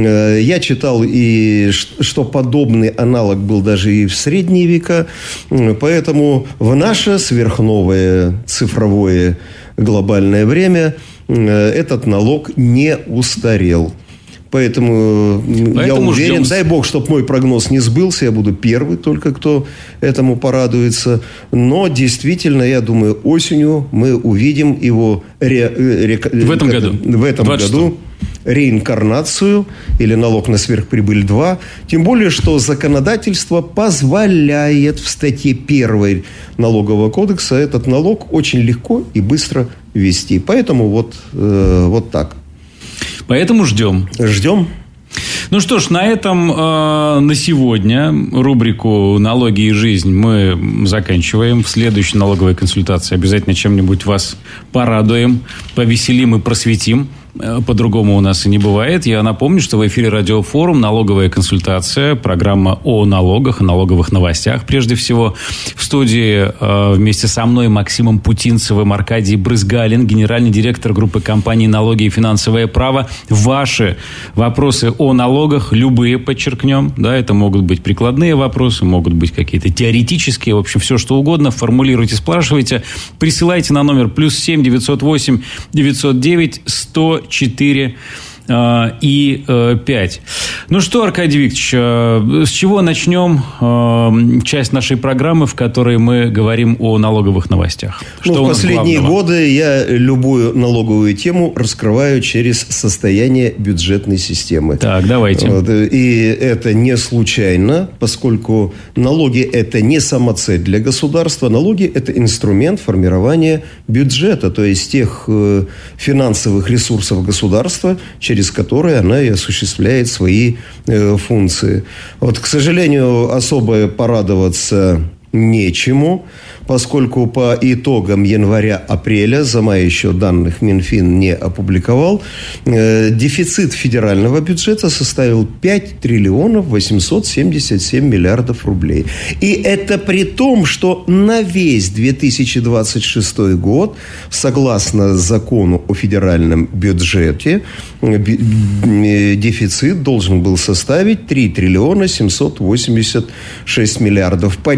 Я читал, и что подобный аналог был даже и в средние века. Поэтому в наше сверхновое цифровое глобальное время этот налог не устарел. Поэтому, Поэтому я уверен, ждем... дай бог, чтобы мой прогноз не сбылся, я буду первый только, кто этому порадуется. Но действительно, я думаю, осенью мы увидим его ре... Ре... в этом году, в этом году реинкарнацию или налог на сверхприбыль два. Тем более, что законодательство позволяет в статье первой налогового кодекса этот налог очень легко и быстро ввести. Поэтому вот, э, вот так. Поэтому ждем. Ждем. Ну что ж, на этом э, на сегодня рубрику «Налоги и жизнь» мы заканчиваем. В следующей налоговой консультации обязательно чем-нибудь вас порадуем, повеселим и просветим. По-другому у нас и не бывает. Я напомню, что в эфире Радиофорум «Налоговая консультация», программа о налогах, о налоговых новостях прежде всего. В студии э, вместе со мной Максимом Путинцевым, Аркадий Брызгалин, генеральный директор группы компаний «Налоги и финансовое право». Ваши вопросы о налогах, любые, подчеркнем, да, это могут быть прикладные вопросы, могут быть какие-то теоретические, в общем, все что угодно. Формулируйте, спрашивайте, присылайте на номер плюс семь девятьсот восемь девятьсот девять сто четыре и пять. Ну что, Аркадий Викторович, с чего начнем часть нашей программы, в которой мы говорим о налоговых новостях? Что ну, в последние главного? годы я любую налоговую тему раскрываю через состояние бюджетной системы. Так, давайте. Вот, и это не случайно, поскольку налоги – это не самоцель для государства. Налоги – это инструмент формирования бюджета, то есть тех финансовых ресурсов государства, через через которые она и осуществляет свои э, функции. Вот, к сожалению, особо порадоваться нечему, поскольку по итогам января-апреля, за май еще данных Минфин не опубликовал, э, дефицит федерального бюджета составил пять триллионов восемьсот семьдесят семь миллиардов рублей. И это при том, что на весь две тысячи двадцать шестой год, согласно закону о федеральном бюджете, дефицит должен был составить три триллиона семьсот восемьдесят шесть миллиардов. Почти в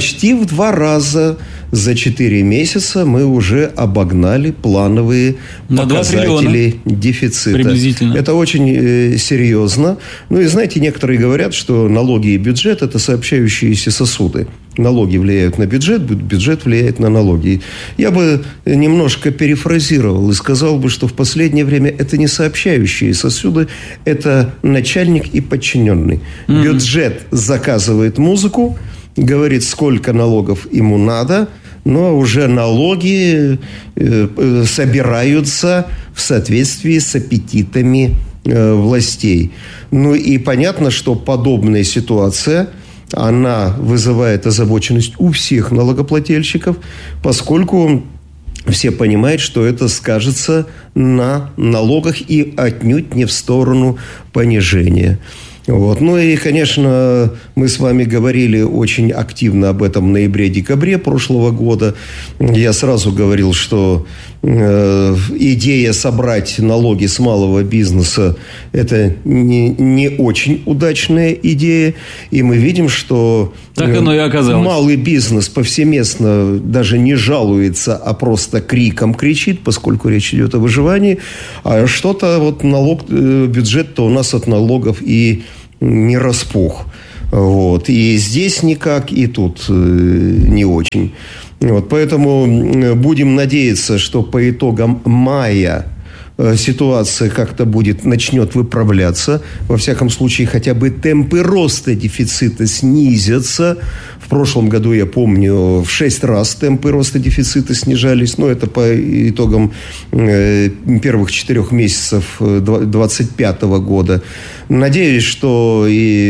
два раза за четыре месяца мы уже обогнали плановые на показатели дефицита. Приблизительно. Это очень э, серьезно. Ну и знаете, некоторые говорят, что налоги и бюджет – это сообщающиеся сосуды. Налоги влияют на бюджет, бюджет влияет на налоги. Я бы немножко перефразировал и сказал бы, что в последнее время это не сообщающие сосуды, это начальник и подчиненный. Mm-hmm. Бюджет заказывает музыку, говорит, сколько налогов ему надо, но уже налоги э, собираются в соответствии с аппетитами э, властей. Ну и понятно, что подобная ситуация, она вызывает озабоченность у всех налогоплательщиков, поскольку все понимают, что это скажется на налогах и отнюдь не в сторону понижения. Вот. Ну и, конечно, мы с вами говорили очень активно об этом в ноябре-декабре прошлого года. Я сразу говорил, что э, идея собрать налоги с малого бизнеса – это не, не очень удачная идея. И мы видим, что так оно и оказалось. Малый бизнес повсеместно даже не жалуется, а просто криком кричит, поскольку речь идет о выживании. А что-то вот налог, бюджет-то у нас от налогов и не распух. Вот. И здесь никак, и тут э, не очень. Вот. Поэтому будем надеяться, что по итогам мая э, ситуация как-то будет, начнет выправляться. Во всяком случае, хотя бы темпы роста дефицита снизятся. В прошлом году, я помню, в шесть раз темпы роста дефицита снижались. Но это по итогам э, первых четырех месяцев двадцать пятого года. Надеюсь, что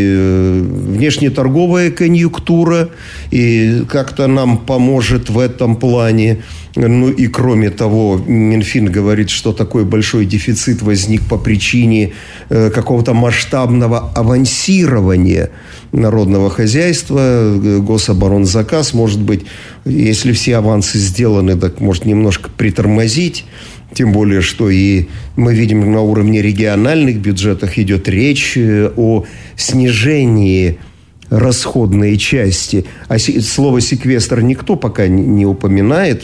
и внешнеторговая конъюнктура и как-то нам поможет в этом плане. Ну и кроме того, Минфин говорит, что такой большой дефицит возник по причине э, какого-то масштабного авансирования народного хозяйства. Гособоронзаказ, может быть, если все авансы сделаны, так может немножко притормозить. Тем более, что и мы видим на уровне региональных бюджетов идет речь о снижении расходной части. А слово «секвестр» никто пока не упоминает.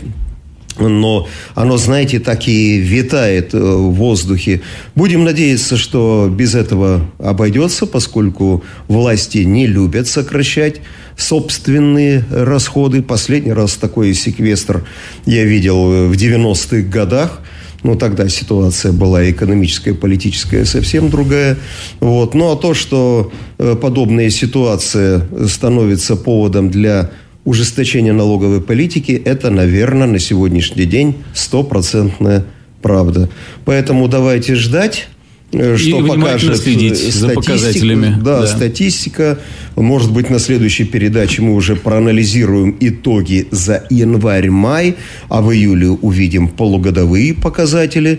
Но оно, знаете, так и витает в воздухе. Будем надеяться, что без этого обойдется, поскольку власти не любят сокращать собственные расходы. Последний раз такой секвестр я видел в девяностых годах. Ну, тогда ситуация была экономическая, политическая совсем другая. Вот. Ну, а то, что подобная ситуация становится поводом для ужесточения налоговой политики, это, наверное, на сегодняшний день стопроцентная правда. Поэтому давайте ждать, что покажет следить за показателями. Да, да, статистика. Может быть, на следующей передаче мы уже проанализируем итоги за январь-май, а в июле увидим полугодовые показатели.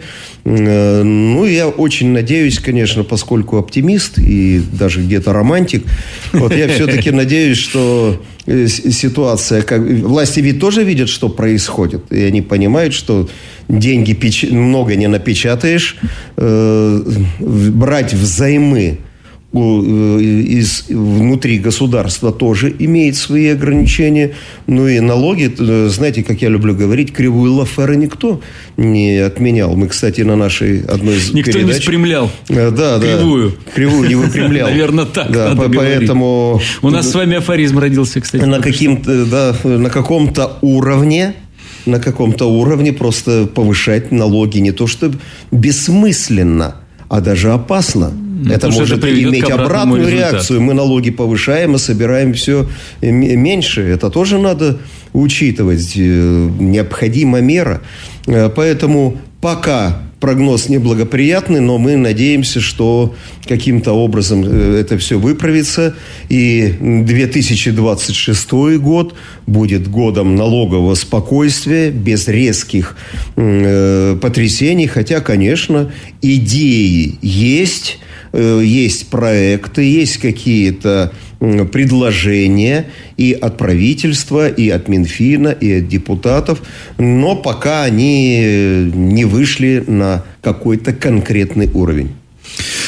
Ну, я очень надеюсь, конечно, поскольку оптимист и даже где-то романтик, вот я все-таки надеюсь, что ситуация, как власти ведь тоже видят, что происходит, и они понимают, что деньги печ... много не напечатаешь, э, брать взаймы из, внутри государства тоже имеет свои ограничения. Ну и налоги, знаете, как я люблю говорить, кривую Лафера никто не отменял. Мы, кстати, на нашей одной из никто передач... не спрямлял да, кривую. Да, кривую не выпрямлял. Наверное, так да, надо поэтому... говорить. У нас с вами афоризм родился, кстати. На, каким-то, да, на каком-то уровне на каком-то уровне просто повышать налоги не то что бессмысленно, а даже опасно. Ну, это может это иметь обратную результату. Реакцию. Мы налоги повышаем, мы собираем все меньше. Это тоже надо учитывать. Необходима мера. Поэтому пока прогноз неблагоприятный, но мы надеемся, что каким-то образом это все выправится. И две тысячи двадцать шестой год будет годом налогового спокойствия, без резких э, потрясений. Хотя, конечно, идеи есть, э, есть проекты, есть какие-то предложения и от правительства, и от Минфина, и от депутатов, но пока они не вышли на какой-то конкретный уровень.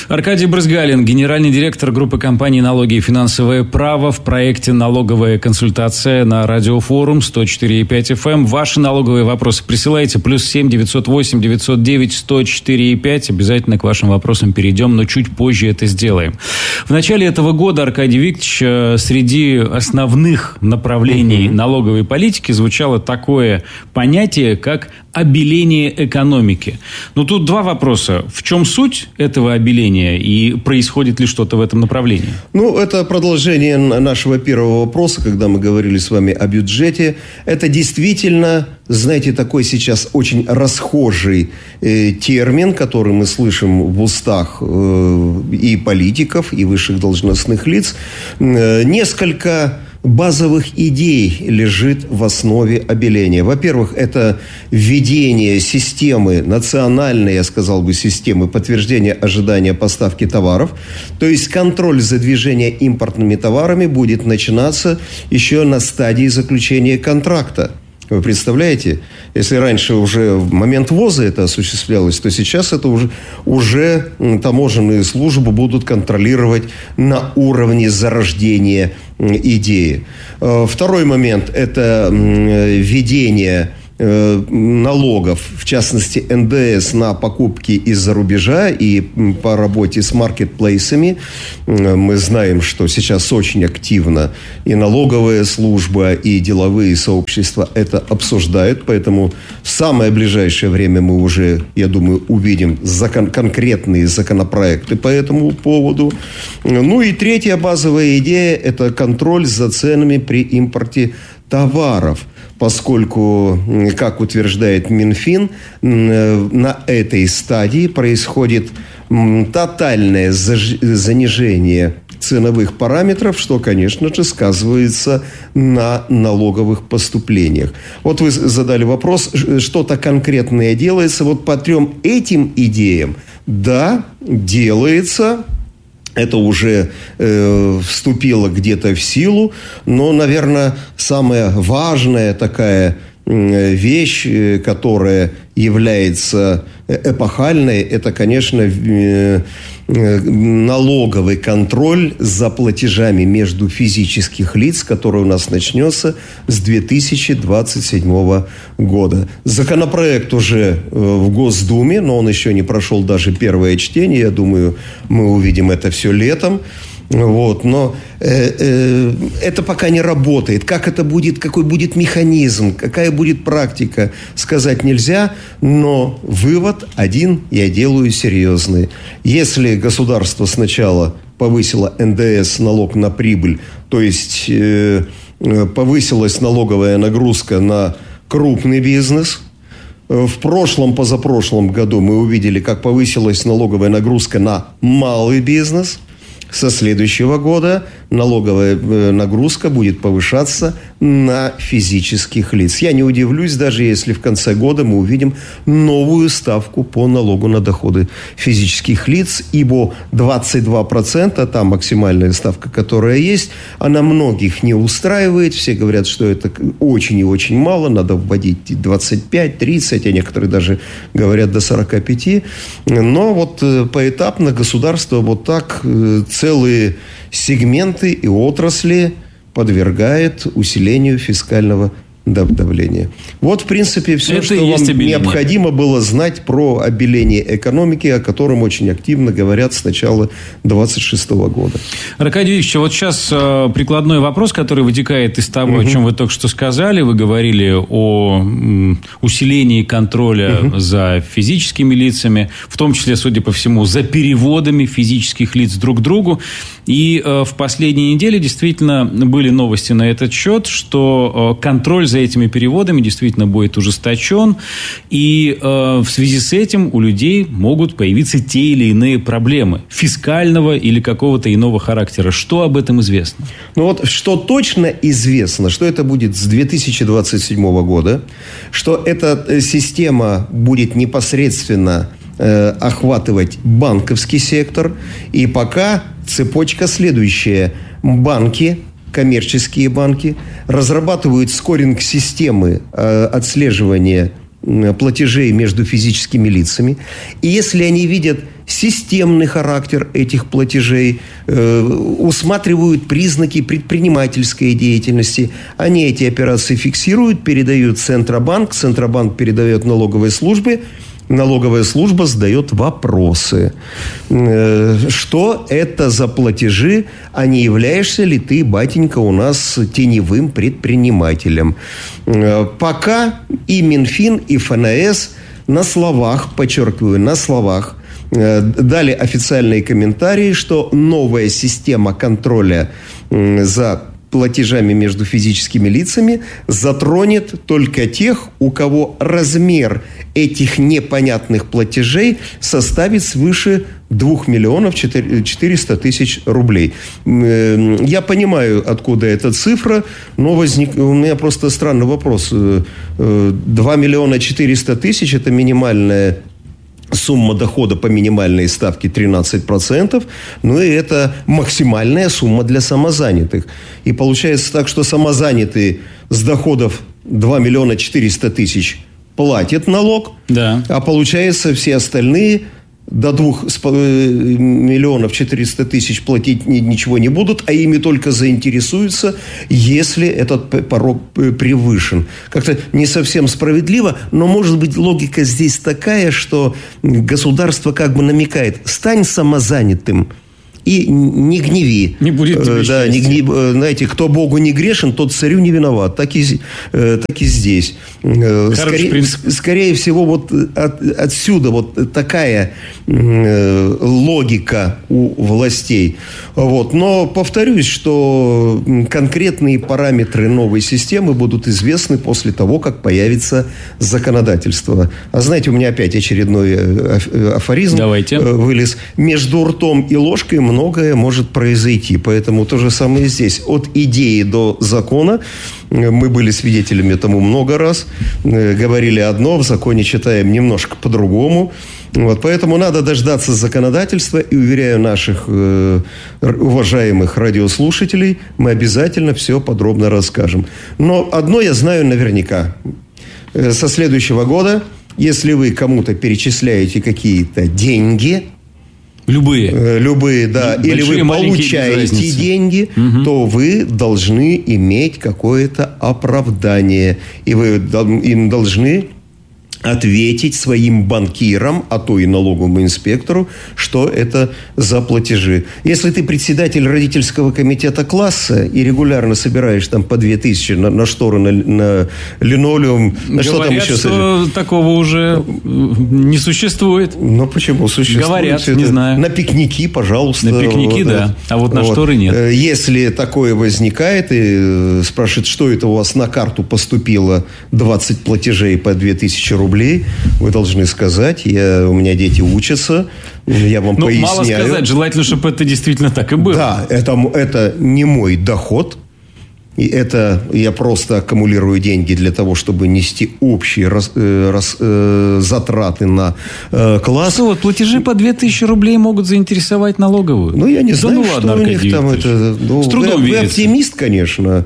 Аркадий Брызгалин, генеральный директор группы компаний «Налоги и финансовое право» в проекте «Налоговая консультация» на радиофорум сто четыре и пять эф эм. Ваши налоговые вопросы присылайте. Плюс семь девятьсот восемь девятьсот девять сто четыре и пять. Обязательно к вашим вопросам перейдем, но чуть позже это сделаем. В начале этого года, Аркадий Викторович, среди основных направлений mm-hmm. налоговой политики звучало такое понятие, как обеление экономики. Но тут два вопроса. В чем суть этого обеления и происходит ли что-то в этом направлении? Ну, это продолжение нашего первого вопроса, когда мы говорили с вами о бюджете. Это действительно, знаете, такой сейчас очень расхожий э, термин, который мы слышим в устах э, и политиков, и высших должностных лиц. Э, несколько базовых идей лежит в основе обеления. Во-первых, это введение системы, национальной, я сказал бы, системы подтверждения ожидания поставки товаров. То есть контроль за движением импортными товарами будет начинаться еще на стадии заключения контракта. Вы представляете, если раньше уже в момент ввоза это осуществлялось, то сейчас это уже, уже таможенные службы будут контролировать на уровне зарождения идеи. Второй момент – это введение налогов, в частности эн дэ эс на покупки из-за рубежа и по работе с маркетплейсами. Мы знаем, что сейчас очень активно и налоговая служба, и деловые сообщества это обсуждают, поэтому в самое ближайшее время мы уже, я думаю, увидим закон, конкретные законопроекты по этому поводу. Ну и третья базовая идея – это контроль за ценами при импорте товаров. Поскольку, как утверждает Минфин, на этой стадии происходит тотальное занижение ценовых параметров, что, конечно же, сказывается на налоговых поступлениях. Вот вы задали вопрос, что-то конкретное делается. Вот по трем этим идеям, да, делается. Это уже э, вступило где-то в силу, но, наверное, самая важная такая э, вещь, э, которая является эпохальной, это, конечно, э, э, налоговый контроль за платежами между физических лиц, который у нас начнется с две тысячи двадцать седьмого года. Законопроект уже э, в Госдуме, но он еще не прошел даже первое чтение. Я думаю, мы увидим это все летом. Вот, но э, э, это пока не работает. Как это будет, какой будет механизм, какая будет практика, сказать нельзя. Но вывод один я делаю серьезный. Если государство сначала повысило эн дэ эс, налог на прибыль, то есть э, повысилась налоговая нагрузка на крупный бизнес. В прошлом, позапрошлом году мы увидели, как повысилась налоговая нагрузка на малый бизнес. Со следующего года налоговая нагрузка будет повышаться на физических лиц. Я не удивлюсь, даже если в конце года мы увидим новую ставку по налогу на доходы физических лиц, ибо двадцать два процента, та максимальная ставка, которая есть, она многих не устраивает. Все говорят, что это очень и очень мало, надо вводить двадцать пять, тридцать, а некоторые даже говорят до сорок пять. Но вот поэтапно государство вот так целые сегменты и отрасли подвергает усилению фискального давления. Вот, в принципе, все, это что вам обеление. Необходимо было знать про обеление экономики, о котором очень активно говорят с начала двадцать шестого года. Аркадий Викторович, вот сейчас э, прикладной вопрос, который вытекает из того, угу. о чем вы только что сказали. Вы говорили о м, усилении контроля угу. за физическими лицами, в том числе, судя по всему, за переводами физических лиц друг к другу. И э, в последние недели действительно были новости на этот счет, что э, контроль за этими переводами действительно будет ужесточен, и э, в связи с этим у людей могут появиться те или иные проблемы фискального или какого-то иного характера. Что об этом известно? Ну вот, что точно известно, что это будет с две тысячи двадцать седьмого года, что эта система будет непосредственно э, охватывать банковский сектор, и пока цепочка следующая. Банки, коммерческие банки разрабатывают скоринг-системы э, отслеживания платежей между физическими лицами. И если они видят системный характер этих платежей, э, усматривают признаки предпринимательской деятельности, они эти операции фиксируют, передают в Центробанк, Центробанк передает налоговой службе, налоговая служба задает вопросы. Что это за платежи, а не являешься ли ты, батенька, у нас теневым предпринимателем? Пока и Минфин, и эф эн эс на словах, подчеркиваю, на словах, дали официальные комментарии, что новая система контроля за платежами между физическими лицами затронет только тех, у кого размер этих непонятных платежей составит свыше двух миллионов четыреста тысяч рублей. Я понимаю, откуда эта цифра, но возник... у меня просто странный вопрос. два миллиона четыреста тысяч – это минимальная сумма дохода по минимальной ставке тринадцать процентов, ну и это максимальная сумма для самозанятых. И получается так, что самозанятые с доходов два миллиона четыреста тысяч платят налог, да. А получается все остальные до двух миллионов четыреста тысяч платить ничего не будут, а ими только заинтересуются, если этот порог превышен. Как-то не совсем справедливо, но, может быть, логика здесь такая, что государство как бы намекает: стань самозанятым и не гневи. Не будет тебе да, не гнев, знаете, кто Богу не грешен, тот царю не виноват. Так и, так и здесь. Скорее, скорее всего, вот от, отсюда вот такая логика у властей. Вот. Но повторюсь, что конкретные параметры новой системы будут известны после того, как появится законодательство. А знаете, у меня опять очередной афоризм Давайте. вылез. Между ртом и ложкой многое может произойти. Поэтому то же самое здесь. От идеи до закона мы были свидетелями тому много раз. Говорили одно, в законе читаем немножко по-другому. Вот, поэтому надо дождаться законодательства. И, уверяю наших э, уважаемых радиослушателей, мы обязательно все подробно расскажем. Но одно я знаю наверняка. Со следующего года, если вы кому-то перечисляете какие-то деньги... Любые. Любые, да. Большие, или вы получаете деньги, угу. то вы должны иметь какое-то оправдание. И вы им должны ответить своим банкирам, а то и налоговому инспектору, что это за платежи. Если ты председатель родительского комитета класса и регулярно собираешь там по две тысячи на, на шторы, на, на линолеум, на что там еще? Что такого уже не существует. Ну, почему существует? Говорят, не знаю. На пикники, пожалуйста. На пикники, вот, да. А вот на вот. шторы нет. Если такое возникает, и спрашивают, что это у вас на карту поступило двадцать платежей по две тысячи рублей, рублей, вы должны сказать, я, у меня дети учатся, я вам ну, поясняю. Мало сказать, желательно, чтобы это действительно так и было. Да, это, это не мой доход, и это я просто аккумулирую деньги для того, чтобы нести общие рас, э, рас, э, затраты на э, класс. Что, вот платежи по две тысячи рублей могут заинтересовать налоговую? Ну, я не да знаю, ну, что ладно, у них там это... Ну, С трудом вы, вы оптимист, конечно.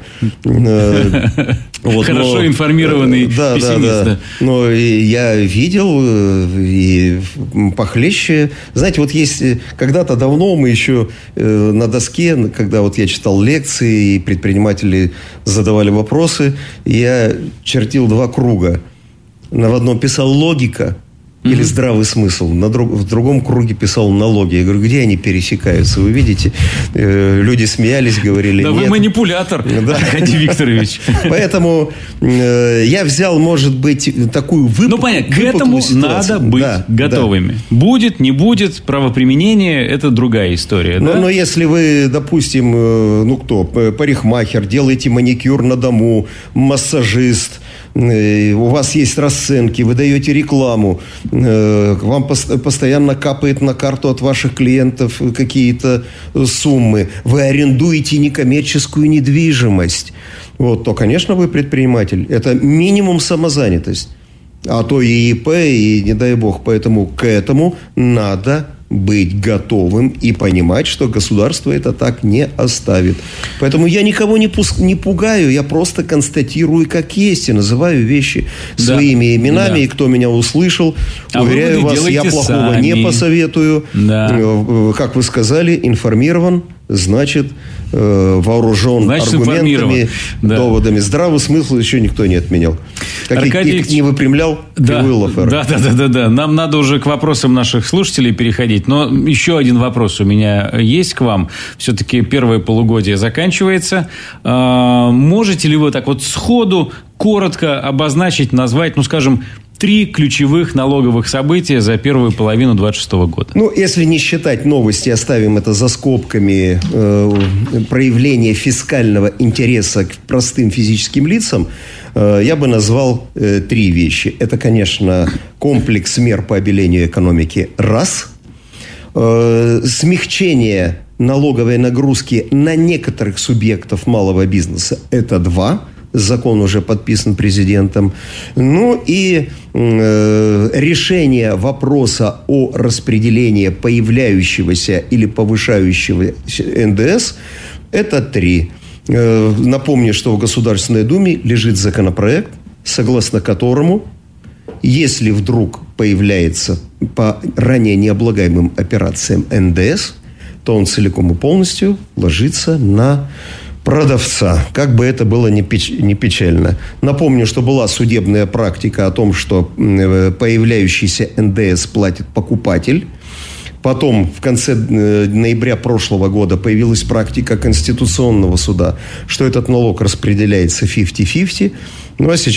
Вот, Хорошо но, информированный да, пессимист. Да, да. Но я видел и похлеще. Знаете, вот есть... Когда-то давно мы еще на доске, когда вот я читал лекции, и предприниматели задавали вопросы, я чертил два круга. На одном писал логика или mm-hmm. здравый смысл. На друг, в другом круге писал налоги. Я говорю, где они пересекаются? Вы видите? Э, люди смеялись, говорили, да нет. Вы манипулятор, да. Аркадий Викторович. Поэтому э, я взял, может быть, такую выпуклую Ну, понятно, к этому надо быть да, готовыми. Да. Будет, не будет, правоприменение – это другая история. Но, да? но если вы, допустим, ну кто, парикмахер, делаете маникюр на дому, массажист, у вас есть расценки, вы даете рекламу, вам постоянно капает на карту от ваших клиентов какие-то суммы, вы арендуете некоммерческую недвижимость, вот, то, конечно, вы предприниматель. Это минимум самозанятость. А то и ИП, и не дай бог. Поэтому к этому надо быть готовым и понимать, что государство это так не оставит. Поэтому я никого не, пуск... не пугаю, я просто констатирую как есть и называю вещи да. своими именами. Да. И кто меня услышал, а уверяю вас, я плохого сами. не посоветую. Да. Как вы сказали, информирован, значит, вооружен значит, аргументами, да. доводами. Здравый смысл еще никто не отменял. Как Аркадий... не выпрямлял да. Да, да, да, да, да. Нам надо уже к вопросам наших слушателей переходить. Но еще один вопрос у меня есть к вам. Все-таки первое полугодие заканчивается. Можете ли вы так вот сходу коротко обозначить, назвать, ну, скажем, три ключевых налоговых события за первую половину двадцать шестого года? Ну, если не считать новости, оставим это за скобками, э, проявление фискального интереса к простым физическим лицам, э, я бы назвал э, три вещи. Это, конечно, комплекс мер по обелению экономики – раз. Э, смягчение налоговой нагрузки на некоторых субъектов малого бизнеса – это два. Закон уже подписан президентом. Ну и э, решение вопроса о распределении появляющегося или повышающегося эн дэ эс – это три. Э, напомню, что в Государственной Думе лежит законопроект, согласно которому, если вдруг появляется по ранее необлагаемым операциям эн дэ эс, то он целиком и полностью ложится на продавца, как бы это было не печально. Напомню, что была судебная практика о том, что появляющийся эн дэ эс платит покупатель. Потом, в конце ноября прошлого года, появилась практика Конституционного суда, что этот налог распределяется пятьдесят на пятьдесят. Ну, а сейчас